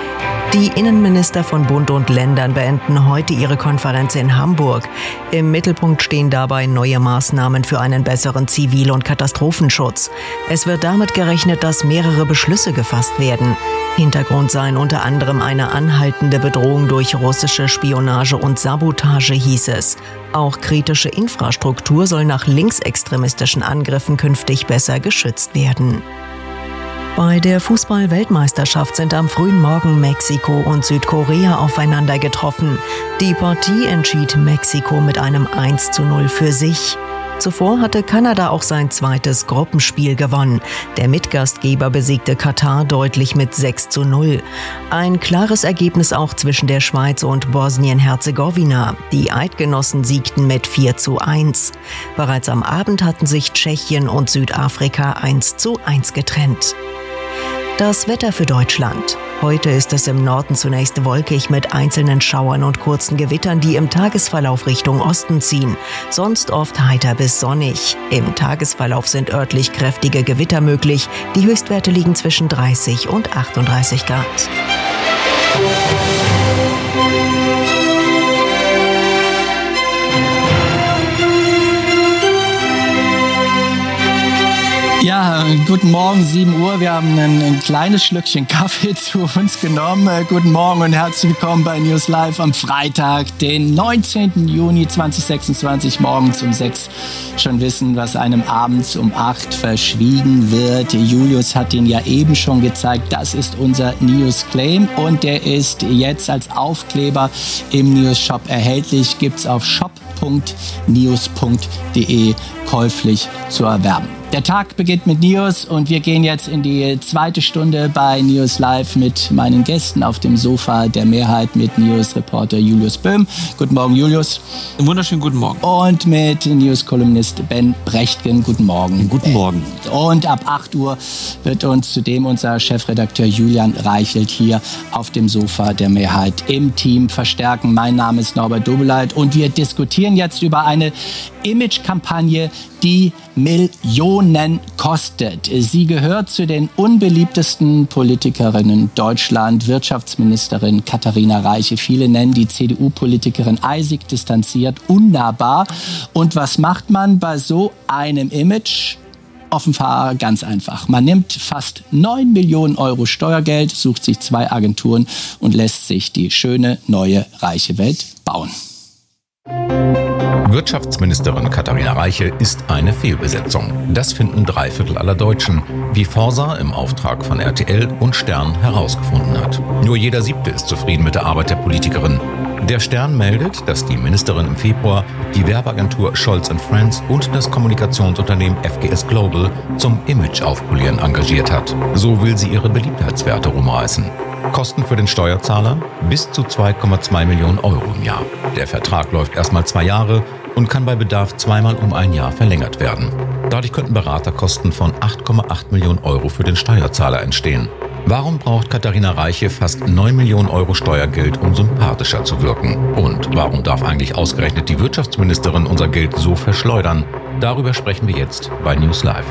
Die Innenminister von Bund und Ländern beenden heute ihre Konferenz in Hamburg. Im Mittelpunkt stehen dabei neue Maßnahmen für einen besseren Zivil- und Katastrophenschutz. Es wird damit gerechnet, dass mehrere Beschlüsse gefasst werden. Hintergrund seien unter anderem eine anhaltende Bedrohung durch russische Spionage und Sabotage, hieß es. Auch kritische Infrastruktur soll nach linksextremistischen Angriffen künftig besser geschützt werden. Bei der Fußball-Weltmeisterschaft sind am frühen Morgen Mexiko und Südkorea aufeinander getroffen. Die Partie entschied Mexiko mit einem eins zu null für sich. Zuvor hatte Kanada auch sein zweites Gruppenspiel gewonnen. Der Mitgastgeber besiegte Katar deutlich mit sechs zu null. Ein klares Ergebnis auch zwischen der Schweiz und Bosnien-Herzegowina. Die Eidgenossen siegten mit vier zu eins. Bereits am Abend hatten sich Tschechien und Südafrika eins zu eins getrennt. Das Wetter für Deutschland. Heute ist es im Norden zunächst wolkig mit einzelnen Schauern und kurzen Gewittern, die im Tagesverlauf Richtung Osten ziehen. Sonst oft heiter bis sonnig. Im Tagesverlauf sind örtlich kräftige Gewitter möglich. Die Höchstwerte liegen zwischen dreißig und achtunddreißig Grad. Ja, guten Morgen, sieben Uhr. Wir haben ein, ein kleines Schlückchen Kaffee zu uns genommen. Äh, guten Morgen und herzlich willkommen bei News Live am Freitag, den neunzehnten Juni zweitausendsechsundzwanzig, morgens um sechs. Schon wissen, was einem abends um acht verschwiegen wird. Julius hat ihn ja eben schon gezeigt. Das ist unser News Claim und der ist jetzt als Aufkleber im News Shop erhältlich. Gibt's auf shop punkt news punkt de käuflich zu erwerben. Der Tag beginnt mit News und wir gehen jetzt in die zweite Stunde bei News Live mit meinen Gästen auf dem Sofa der Mehrheit mit News-Reporter Julius Böhm. Guten Morgen, Julius. Einen wunderschönen guten Morgen. Und mit News-Kolumnist Ben Brechtgen. Guten Morgen. Guten Morgen. Und ab acht Uhr wird uns zudem unser Chefredakteur Julian Reichelt hier auf dem Sofa der Mehrheit im Team verstärken. Mein Name ist Norbert Dobeleit und wir diskutieren jetzt über eine Image-Kampagne, die Millionen kostet. Sie gehört zu den unbeliebtesten Politikerinnen Deutschland. Wirtschaftsministerin Katharina Reiche. Viele nennen die C D U-Politikerin eisig, distanziert, unnahbar. Und was macht man bei so einem Image? Offenbar ganz einfach. Man nimmt fast neun Millionen Euro Steuergeld, sucht sich zwei Agenturen und lässt sich die schöne, neue, reiche Welt bauen. Wirtschaftsministerin Katharina Reiche ist eine Fehlbesetzung. Das finden drei Viertel aller Deutschen, wie Forsa im Auftrag von R T L und Stern herausgefunden hat. Nur jeder Siebte ist zufrieden mit der Arbeit der Politikerin. Der Stern meldet, dass die Ministerin im Februar die Werbeagentur Scholz and Friends und das Kommunikationsunternehmen F G S Global zum Image-Aufpolieren engagiert hat. So will sie ihre Beliebtheitswerte rumreißen. Kosten für den Steuerzahler? Bis zu zwei Komma zwei Millionen Euro im Jahr. Der Vertrag läuft erstmal zwei Jahre und kann bei Bedarf zweimal um ein Jahr verlängert werden. Dadurch könnten Beraterkosten von acht Komma acht Millionen Euro für den Steuerzahler entstehen. Warum braucht Katharina Reiche fast neun Millionen Euro Steuergeld, um sympathischer zu wirken? Und warum darf eigentlich ausgerechnet die Wirtschaftsministerin unser Geld so verschleudern? Darüber sprechen wir jetzt bei News Live.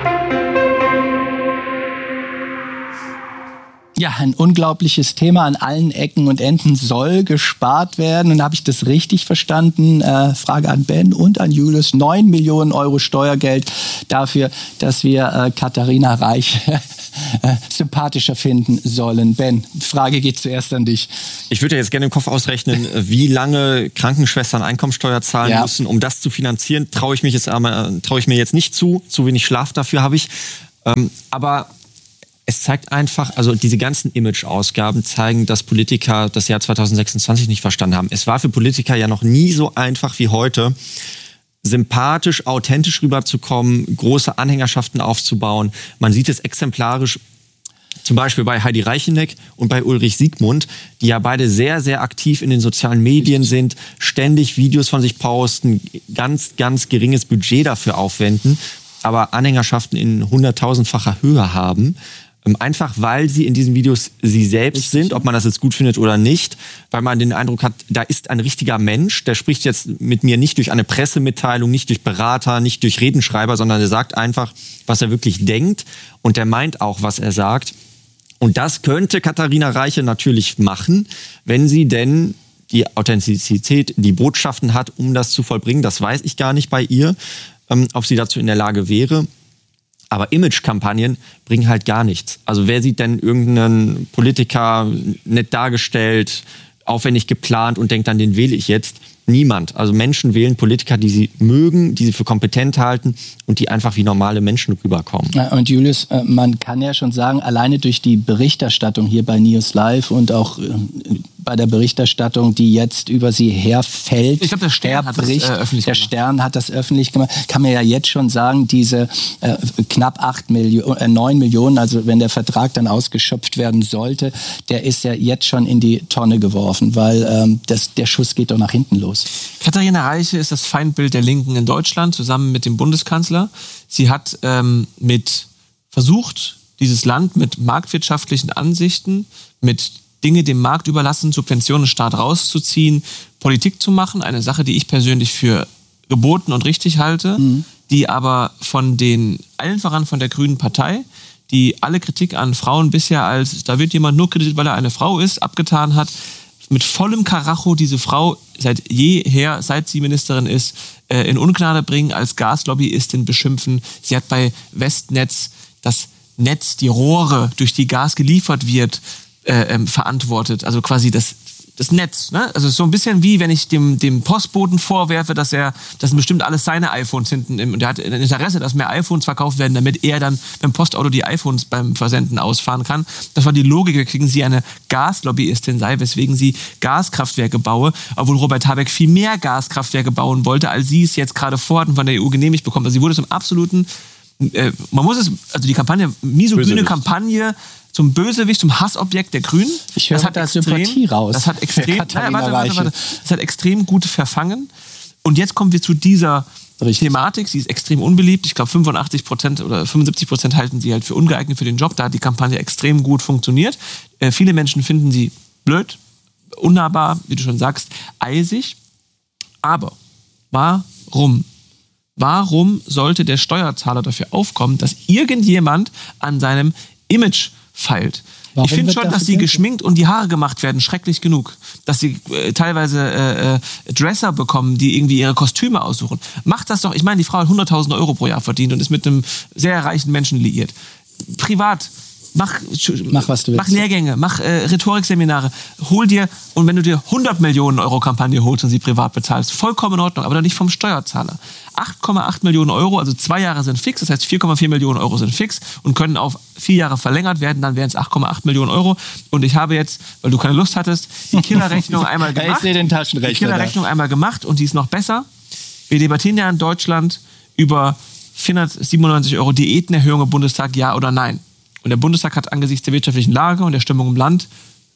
Ja, ein unglaubliches Thema an allen Ecken und Enden soll gespart werden. Und habe ich das richtig verstanden? Äh, Frage an Ben und an Julius. neun Millionen Euro Steuergeld dafür, dass wir äh, Katharina Reiche äh, sympathischer finden sollen. Ben, Frage geht zuerst an dich. Ich würde ja jetzt gerne im Kopf ausrechnen, wie lange Krankenschwestern Einkommensteuer zahlen ja. müssen, um das zu finanzieren. Traue ich, mich jetzt, äh, traue ich mir jetzt nicht zu. Zu wenig Schlaf dafür habe ich. Ähm, aber es zeigt einfach, also diese ganzen Image-Ausgaben zeigen, dass Politiker das Jahr zwanzig sechsundzwanzig nicht verstanden haben. Es war für Politiker ja noch nie so einfach wie heute, sympathisch, authentisch rüberzukommen, große Anhängerschaften aufzubauen. Man sieht es exemplarisch zum Beispiel bei Heidi Reicheneck und bei Ulrich Siegmund, die ja beide sehr, sehr aktiv in den sozialen Medien sind, ständig Videos von sich posten, ganz, ganz geringes Budget dafür aufwenden, aber Anhängerschaften in hunderttausendfacher Höhe haben. Einfach weil sie in diesen Videos sie selbst sind, ob man das jetzt gut findet oder nicht, weil man den Eindruck hat, da ist ein richtiger Mensch, der spricht jetzt mit mir nicht durch eine Pressemitteilung, nicht durch Berater, nicht durch Redenschreiber, sondern der sagt einfach, was er wirklich denkt und der meint auch, was er sagt. Und das könnte Katharina Reiche natürlich machen, wenn sie denn die Authentizität, die Botschaften hat, um das zu vollbringen. Das weiß ich gar nicht bei ihr, ob sie dazu in der Lage wäre. Aber Image-Kampagnen bringen halt gar nichts. Also wer sieht denn irgendeinen Politiker nett dargestellt, aufwendig geplant und denkt, dann den wähle ich jetzt? Niemand. Also Menschen wählen Politiker, die sie mögen, die sie für kompetent halten und die einfach wie normale Menschen rüberkommen. Ja, und Julius, man kann ja schon sagen, alleine durch die Berichterstattung hier bei News Live und auch bei der Berichterstattung, die jetzt über sie herfällt, ich glaube, der Stern hat das äh, öffentlich der gemacht. Stern hat das öffentlich gemacht. Kann man ja jetzt schon sagen, diese äh, knapp acht Millionen, äh, neun Millionen, also wenn der Vertrag dann ausgeschöpft werden sollte, der ist ja jetzt schon in die Tonne geworfen, weil ähm, das, der Schuss geht doch nach hinten los. Katharina Reiche ist das Feindbild der Linken in Deutschland, zusammen mit dem Bundeskanzler. Sie hat ähm, mit versucht, dieses Land mit marktwirtschaftlichen Ansichten, mit Dinge dem Markt überlassen, Subventionen, Staat rauszuziehen, Politik zu machen. Eine Sache, die ich persönlich für geboten und richtig halte, mhm. die aber von den, allen voran von der Grünen Partei, die alle Kritik an Frauen bisher als, da wird jemand nur kritisiert, weil er eine Frau ist, abgetan hat, mit vollem Karacho diese Frau seit jeher, seit sie Ministerin ist, äh, in Ungnade bringen, als Gaslobbyistin beschimpfen. Sie hat bei Westnetz das Netz, die Rohre, durch die Gas geliefert wird, äh, ähm, verantwortet. Also quasi das, das Netz. Ne? Also so ein bisschen wie, wenn ich dem, dem Postboten vorwerfe, dass er, das sind bestimmt alles seine iPhones hinten im, und er hat ein Interesse, dass mehr iPhones verkauft werden, damit er dann beim Postauto die iPhones beim Versenden ausfahren kann. Das war die Logik, wir kriegen sie eine Gaslobbyistin sei, weswegen sie Gaskraftwerke baue, obwohl Robert Habeck viel mehr Gaskraftwerke bauen wollte, als sie es jetzt gerade vorhat und von der E U genehmigt bekommt. Also sie wurde zum absoluten, äh, man muss es, also die Kampagne, misogyne Kampagne, zum Bösewicht, zum Hassobjekt der Grünen. Ich höre das hat da extrem, Sympathie raus. Das hat extrem, naja, warte, warte, warte. Das hat extrem gut verfangen. Und jetzt kommen wir zu dieser Richtig. Thematik. Sie ist extrem unbeliebt. Ich glaube, fünfundachtzig Prozent oder fünfundsiebzig Prozent halten sie halt für ungeeignet für den Job. Da hat die Kampagne extrem gut funktioniert. Äh, viele Menschen finden sie blöd, unnahbar, wie du schon sagst, eisig. Aber warum? Warum sollte der Steuerzahler dafür aufkommen, dass irgendjemand an seinem Image feilt? Warum ich finde schon, dass sie geschminkt und die Haare gemacht werden, schrecklich genug. Dass sie äh, teilweise äh, Dresser bekommen, die irgendwie ihre Kostüme aussuchen. Macht das doch, ich meine, die Frau hat hunderttausend Euro pro Jahr verdient und ist mit einem sehr reichen Menschen liiert. Privat Mach, mach, was du willst. Mach Lehrgänge, mach äh, Rhetorikseminare. Hol dir, und wenn du dir hundert Millionen Euro Kampagne holst und sie privat bezahlst, vollkommen in Ordnung, aber dann nicht vom Steuerzahler. acht Komma acht Millionen Euro, also zwei Jahre sind fix, das heißt vier Komma vier Millionen Euro sind fix und können auf vier Jahre verlängert werden, dann wären es acht Komma acht Millionen Euro. Und ich habe jetzt, weil du keine Lust hattest, die Killerrechnung einmal gemacht. Ich sehe den Taschenrechner. Die Killerrechnung einmal gemacht und die ist noch besser. Wir debattieren ja in Deutschland über vierhundertsiebenundneunzig Euro Diätenerhöhung im Bundestag, ja oder nein. Und der Bundestag hat angesichts der wirtschaftlichen Lage und der Stimmung im Land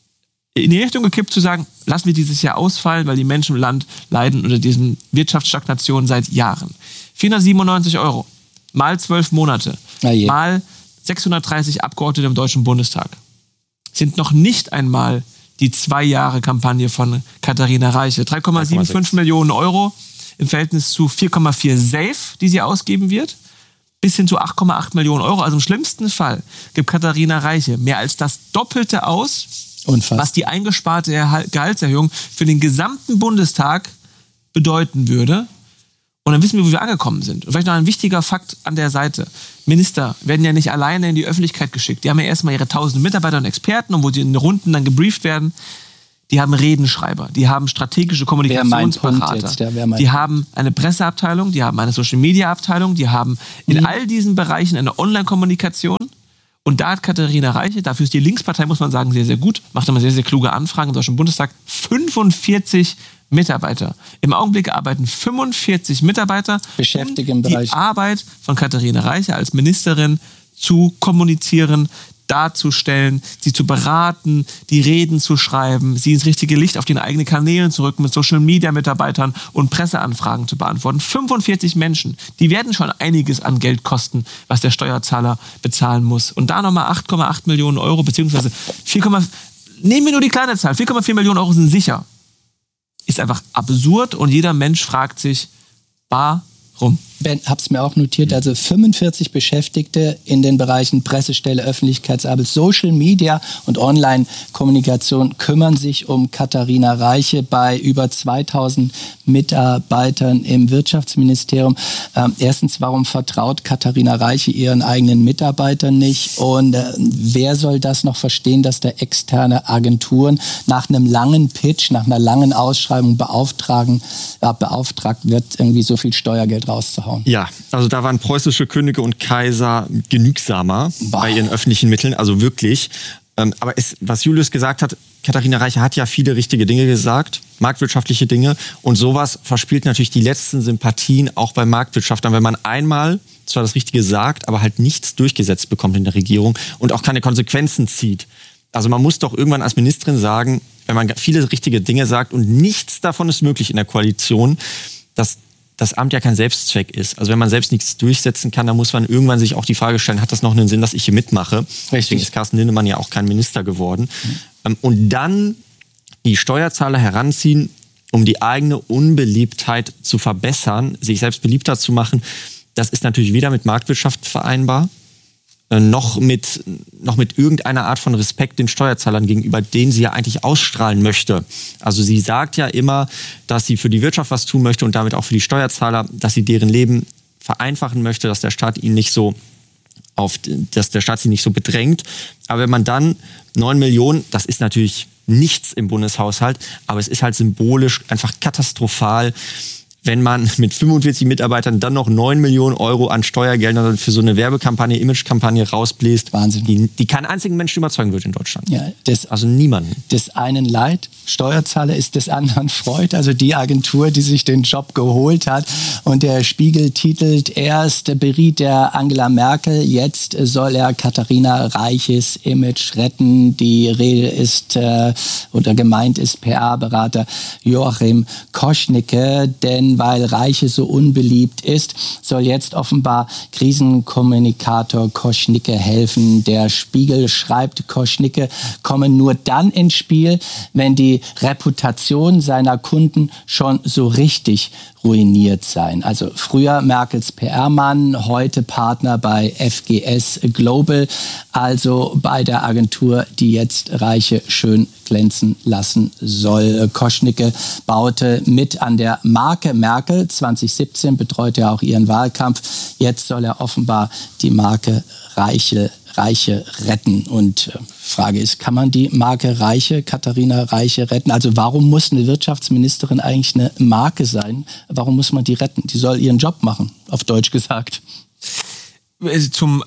in die Richtung gekippt zu sagen, lassen wir dieses Jahr ausfallen, weil die Menschen im Land leiden unter diesen Wirtschaftsstagnationen seit Jahren. vierhundertsiebenundneunzig Euro mal zwölf Monate mal sechshundertdreißig Abgeordnete im Deutschen Bundestag sind noch nicht einmal die zwei Jahre Kampagne von Katharina Reiche. drei Komma fünfundsiebzig Millionen Euro im Verhältnis zu vier Komma vier Safe, die sie ausgeben wird, bis hin zu acht Komma acht Millionen Euro. Also im schlimmsten Fall gibt Katharina Reiche mehr als das Doppelte aus, Unfassbar. was die eingesparte Gehaltserhöhung für den gesamten Bundestag bedeuten würde. Und dann wissen wir, wo wir angekommen sind. Und vielleicht noch ein wichtiger Fakt an der Seite. Minister werden ja nicht alleine in die Öffentlichkeit geschickt. Die haben ja erstmal ihre tausend Mitarbeiter und Experten, und wo die in den Runden dann gebrieft werden. Die haben Redenschreiber, die haben strategische Kommunikationsberater, ja, die haben eine Presseabteilung, die haben eine Social-Media-Abteilung, die haben in mhm. all diesen Bereichen eine Online-Kommunikation. Und da hat Katharina Reiche, dafür ist die Linkspartei, muss man sagen, sehr, sehr gut, macht immer sehr, sehr kluge Anfragen im Deutschen Bundestag, fünfundvierzig Mitarbeiter. Im Augenblick arbeiten fünfundvierzig Mitarbeiter, beschäftigt um im Bereich die Arbeit von Katharina Reiche als Ministerin zu kommunizieren, darzustellen, sie zu beraten, die Reden zu schreiben, sie ins richtige Licht auf den eigenen Kanälen zu rücken, mit Social-Media-Mitarbeitern und Presseanfragen zu beantworten. fünfundvierzig Menschen, die werden schon einiges an Geld kosten, was der Steuerzahler bezahlen muss. Und da nochmal acht Komma acht Millionen Euro, beziehungsweise vier, nehmen wir nur die kleine Zahl, vier Komma vier Millionen Euro sind sicher. Ist einfach absurd und jeder Mensch fragt sich, warum? Ben, hab's mir auch notiert, also fünfundvierzig Beschäftigte in den Bereichen Pressestelle, Öffentlichkeitsarbeit, Social Media und Online-Kommunikation kümmern sich um Katharina Reiche bei über zweitausend Mitarbeitern im Wirtschaftsministerium. Ähm, erstens, warum vertraut Katharina Reiche ihren eigenen Mitarbeitern nicht? Und äh, wer soll das noch verstehen, dass da externe Agenturen nach einem langen Pitch, nach einer langen Ausschreibung beauftragen, äh, beauftragt wird, irgendwie so viel Steuergeld rauszuhauen? Ja, also da waren preußische Könige und Kaiser genügsamer Boah. bei ihren öffentlichen Mitteln, also wirklich. Ähm, aber es, was Julius gesagt hat, Katharina Reiche hat ja viele richtige Dinge gesagt, marktwirtschaftliche Dinge, und sowas verspielt natürlich die letzten Sympathien auch bei Marktwirtschaftlern, wenn man einmal zwar das Richtige sagt, aber halt nichts durchgesetzt bekommt in der Regierung und auch keine Konsequenzen zieht. Also man muss doch irgendwann als Ministerin sagen, wenn man viele richtige Dinge sagt und nichts davon ist möglich in der Koalition, dass das Amt ja kein Selbstzweck ist. Also wenn man selbst nichts durchsetzen kann, dann muss man irgendwann sich auch die Frage stellen, hat das noch einen Sinn, dass ich hier mitmache? Richtig. Deswegen ist Carsten Linnemann ja auch kein Minister geworden. Mhm. Und dann die Steuerzahler heranziehen, um die eigene Unbeliebtheit zu verbessern, sich selbst beliebter zu machen, das ist natürlich weder mit Marktwirtschaft vereinbar, noch mit, noch mit irgendeiner Art von Respekt den Steuerzahlern gegenüber, den sie ja eigentlich ausstrahlen möchte. Also sie sagt ja immer, dass sie für die Wirtschaft was tun möchte und damit auch für die Steuerzahler, dass sie deren Leben vereinfachen möchte, dass der Staat ihnen nicht so auf, dass der Staat sie nicht so bedrängt. Aber wenn man dann neun Millionen, das ist natürlich nichts im Bundeshaushalt, aber es ist halt symbolisch einfach katastrophal, wenn man mit fünfundvierzig Mitarbeitern dann noch neun Millionen Euro an Steuergeldern für so eine Werbekampagne, Imagekampagne rausbläst. Wahnsinn. Die, die keinen einzigen Menschen überzeugen wird in Deutschland. Ja, das, also niemanden. Des einen Leid, Steuerzahler, ist des anderen Freud. Also die Agentur, die sich den Job geholt hat. Und der Spiegel titelt, erst beriet er Angela Merkel, jetzt soll er Katharina Reiches Image retten. Die Rede ist, äh, oder gemeint ist P R-Berater Joachim Koschnicke, denn weil Reiche so unbeliebt ist, soll jetzt offenbar Krisenkommunikator Koschnicke helfen. Der Spiegel schreibt, Koschnicke komme nur dann ins Spiel, wenn die Reputation seiner Kunden schon so richtig ruiniert sein. Also früher Merkels P R-Mann, heute Partner bei F G S Global, also bei der Agentur, die jetzt Reiche schön glänzen lassen soll. Koschnicke baute mit an der Marke Merkel. zwanzig siebzehn betreute er auch ihren Wahlkampf. Jetzt soll er offenbar die Marke Reiche, Reiche retten. Und äh, Frage ist, kann man die Marke Reiche, Katharina Reiche retten? Also warum muss eine Wirtschaftsministerin eigentlich eine Marke sein? Warum muss man die retten? Die soll ihren Job machen, auf Deutsch gesagt. Zum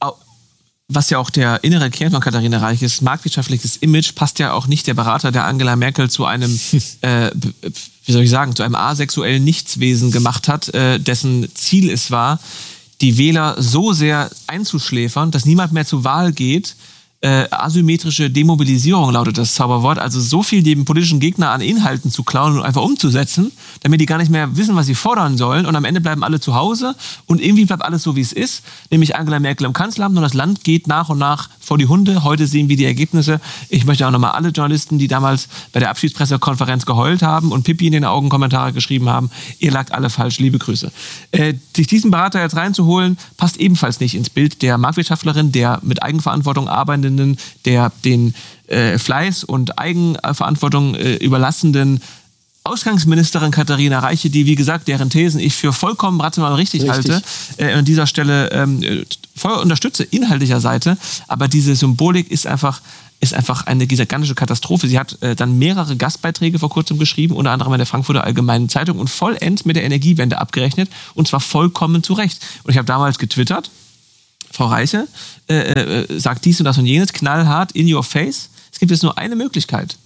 Was ja auch der innere Kern von Katharina Reich ist, marktwirtschaftliches Image, passt ja auch nicht der Berater der Angela Merkel zu einem, äh, wie soll ich sagen, zu einem asexuellen Nichtswesen gemacht hat, äh, dessen Ziel es war, die Wähler so sehr einzuschläfern, dass niemand mehr zur Wahl geht. Äh, asymmetrische Demobilisierung lautet das Zauberwort, also so viel dem politischen Gegner an Inhalten zu klauen und einfach umzusetzen, damit die gar nicht mehr wissen, was sie fordern sollen, und am Ende bleiben alle zu Hause und irgendwie bleibt alles so, wie es ist, nämlich Angela Merkel im Kanzleramt und das Land geht nach und nach vor die Hunde. Heute sehen wir die Ergebnisse. Ich möchte auch nochmal alle Journalisten, die damals bei der Abschiedspressekonferenz geheult haben und Pipi in den Augen Kommentare geschrieben haben, ihr lagt alle falsch, liebe Grüße. Äh, sich diesen Berater jetzt reinzuholen, passt ebenfalls nicht ins Bild der Marktwirtschaftlerin, der mit Eigenverantwortung arbeitenden, der den äh, Fleiß und Eigenverantwortung äh, überlassenden Ausgangsministerin Katharina Reiche, die, wie gesagt, deren Thesen ich für vollkommen rational richtig, richtig. halte, äh, an dieser Stelle ähm, voll unterstütze, inhaltlicher Seite. Aber diese Symbolik ist einfach, ist einfach eine gigantische Katastrophe. Sie hat äh, dann mehrere Gastbeiträge vor kurzem geschrieben, unter anderem in der Frankfurter Allgemeinen Zeitung, und vollends mit der Energiewende abgerechnet, und zwar vollkommen zu Recht. Und ich habe damals getwittert, Frau Reiche äh, äh, sagt dies und das und jenes, knallhart, in your face. Es gibt jetzt nur eine Möglichkeit,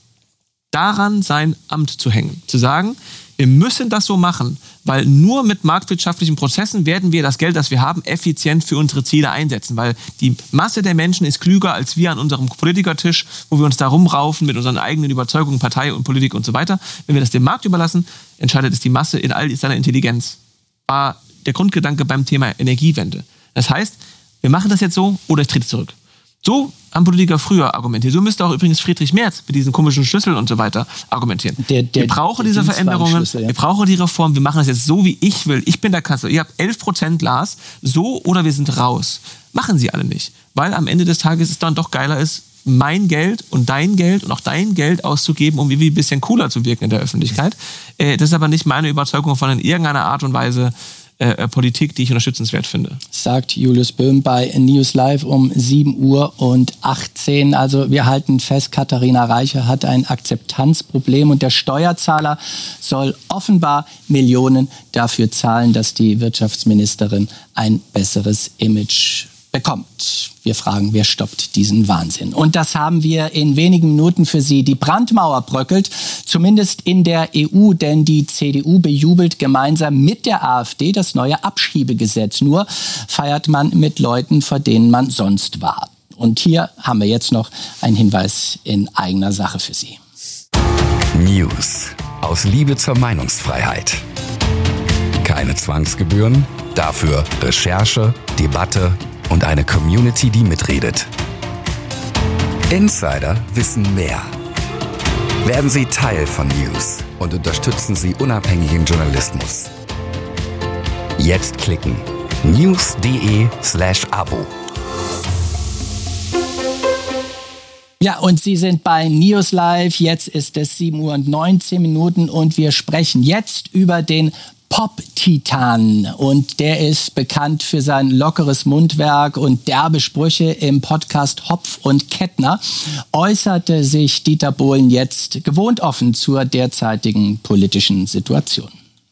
daran sein Amt zu hängen. Zu sagen, wir müssen das so machen, weil nur mit marktwirtschaftlichen Prozessen werden wir das Geld, das wir haben, effizient für unsere Ziele einsetzen. Weil die Masse der Menschen ist klüger als wir an unserem Politikertisch, wo wir uns da rumraufen mit unseren eigenen Überzeugungen, Partei und Politik und so weiter. Wenn wir das dem Markt überlassen, entscheidet es die Masse in all seiner Intelligenz. War der Grundgedanke beim Thema Energiewende. Das heißt, wir machen das jetzt so oder ich trete zurück. So haben Politiker früher argumentiert. So müsste auch übrigens Friedrich Merz mit diesen komischen Schlüsseln und so weiter argumentieren. Der, der, wir brauchen diese Veränderungen, ja. wir brauchen die Reform, wir machen das jetzt so, wie ich will. Ich bin der Kanzler, ihr habt elf Prozent Lars, so oder wir sind raus. Machen sie alle nicht, weil am Ende des Tages es dann doch geiler ist, mein Geld und dein Geld und auch dein Geld auszugeben, um irgendwie ein bisschen cooler zu wirken in der Öffentlichkeit. Äh, das ist aber nicht meine Überzeugung von in irgendeiner Art und Weise Äh, Politik, die ich unterstützenswert finde. Sagt Julius Böhm bei News Live um sieben Uhr und achtzehn. Also wir halten fest, Katharina Reiche hat ein Akzeptanzproblem und der Steuerzahler soll offenbar Millionen dafür zahlen, dass die Wirtschaftsministerin ein besseres Image bekommt. Wir fragen, wer stoppt diesen Wahnsinn? Und das haben wir in wenigen Minuten für Sie. Die Brandmauer bröckelt, zumindest in der E U, denn die C D U bejubelt gemeinsam mit der AfD das neue Abschiebegesetz. Nur feiert man mit Leuten, vor denen man sonst war. Und hier haben wir jetzt noch einen Hinweis in eigener Sache für Sie. News aus Liebe zur Meinungsfreiheit. Keine Zwangsgebühren, dafür Recherche, Debatte und eine Community, die mitredet. Insider wissen mehr. Werden Sie Teil von News und unterstützen Sie unabhängigen Journalismus. Jetzt klicken news.de slash Abo. Ja, und Sie sind bei News Live. Jetzt ist es sieben Uhr und neunzehn Minuten und wir sprechen jetzt über den Pop-Titan, und der ist bekannt für sein lockeres Mundwerk und derbe Sprüche. Im Podcast Hopf und Kettner äußerte sich Dieter Bohlen jetzt gewohnt offen zur derzeitigen politischen Situation.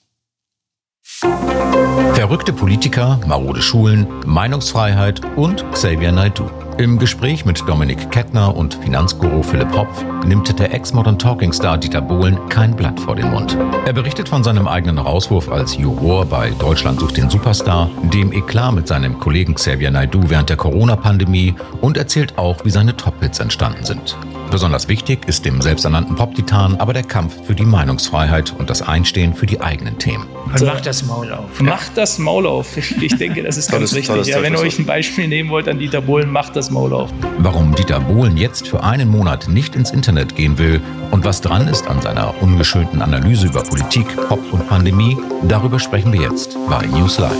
Verrückte Politiker, marode Schulen, Meinungsfreiheit und Xavier Naidoo. Im Gespräch mit Dominik Kettner und Finanzguru Philipp Hopf nimmt der Ex-Modern Talking Star Dieter Bohlen kein Blatt vor den Mund. Er berichtet von seinem eigenen Rauswurf als Juror bei Deutschland sucht den Superstar, dem Eklat mit seinem Kollegen Xavier Naidoo während der Corona-Pandemie und erzählt auch, wie seine Top-Hits entstanden sind. Besonders wichtig ist dem selbsternannten Pop-Titan aber der Kampf für die Meinungsfreiheit und das Einstehen für die eigenen Themen. Also macht das Maul auf. Macht das Maul auf. Ich denke, das ist ganz wichtig. Ja, wenn ihr euch ein Beispiel nehmen wollt an Dieter Bohlen, macht das Maul auf. Warum Dieter Bohlen jetzt für einen Monat nicht ins Internet gehen will und was dran ist an seiner ungeschönten Analyse über Politik, Pop und Pandemie, darüber sprechen wir jetzt bei News Live.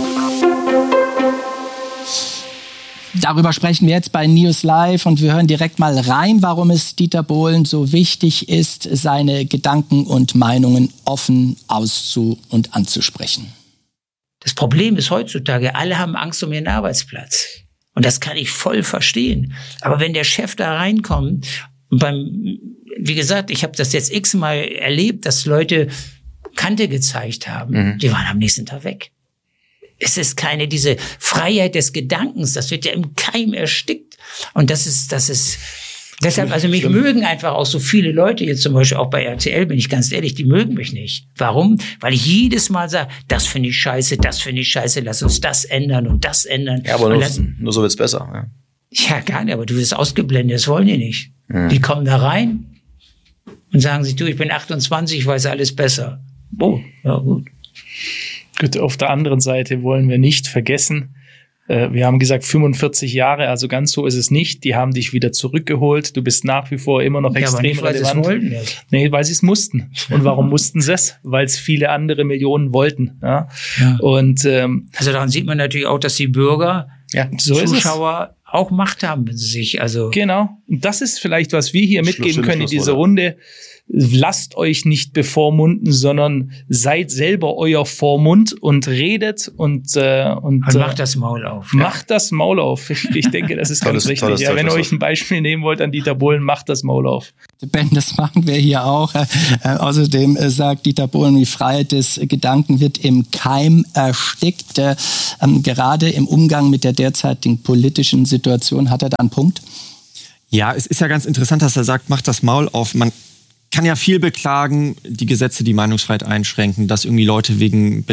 Darüber sprechen wir jetzt bei News Live und wir hören direkt mal rein, warum es Dieter Bohlen so wichtig ist, seine Gedanken und Meinungen offen auszu- und anzusprechen. Das Problem ist heutzutage, alle haben Angst um ihren Arbeitsplatz. Und das kann ich voll verstehen. Aber wenn der Chef da reinkommt, beim, wie gesagt, ich habe das jetzt x-mal erlebt, dass Leute Kante gezeigt haben, mhm. die waren am nächsten Tag weg. Es ist keine, diese Freiheit des Gedankens, das wird ja im Keim erstickt. Und das ist, das ist, deshalb, also mich mögen einfach auch so viele Leute, jetzt zum Beispiel auch bei R T L, bin ich ganz ehrlich, die mögen mich nicht. Warum? Weil ich jedes Mal sage, das finde ich scheiße, das finde ich scheiße, lass uns das ändern und das ändern. Ja, aber nur, lass, nur so wird's besser. Ja. ja, gar nicht, aber du wirst ausgeblendet, das wollen die nicht. Mhm. Die kommen da rein und sagen sich, du, ich bin achtundzwanzig, ich weiß alles besser. Oh, ja gut. Gut, auf der anderen Seite wollen wir nicht vergessen, äh, wir haben gesagt fünfundvierzig Jahre, also ganz so ist es nicht. Die haben dich wieder zurückgeholt. Du bist nach wie vor immer noch ja, extrem aber nicht, relevant. Weil sie es wollten jetzt. Nee, weil sie es mussten. Und warum mussten sie es? Weil es viele andere Millionen wollten. Ja? Ja. Und ähm, also daran sieht man natürlich auch, dass die Bürger, ja, so Zuschauer auch Macht haben, wenn sie sich also genau. Und das ist vielleicht, was wir hier mitgeben können in dieser Runde. Lasst euch nicht bevormunden, sondern seid selber euer Vormund und redet und äh, und, und macht das Maul auf. Macht ja. das Maul auf. Ich, ich denke, das ist ganz wichtig. Tolles, ja, wenn ihr euch ein Beispiel nehmen wollt an Dieter Bohlen, macht das Maul auf. Ben, das machen wir hier auch. Äh, außerdem äh, sagt Dieter Bohlen, die Freiheit des Gedanken wird im Keim erstickt. Äh, ähm, gerade im Umgang mit der derzeitigen politischen Situation hat er da einen Punkt. Ja, es ist ja ganz interessant, dass er sagt, macht das Maul auf. Man kann ja viel beklagen, die Gesetze, die Meinungsfreiheit einschränken, dass irgendwie Leute wegen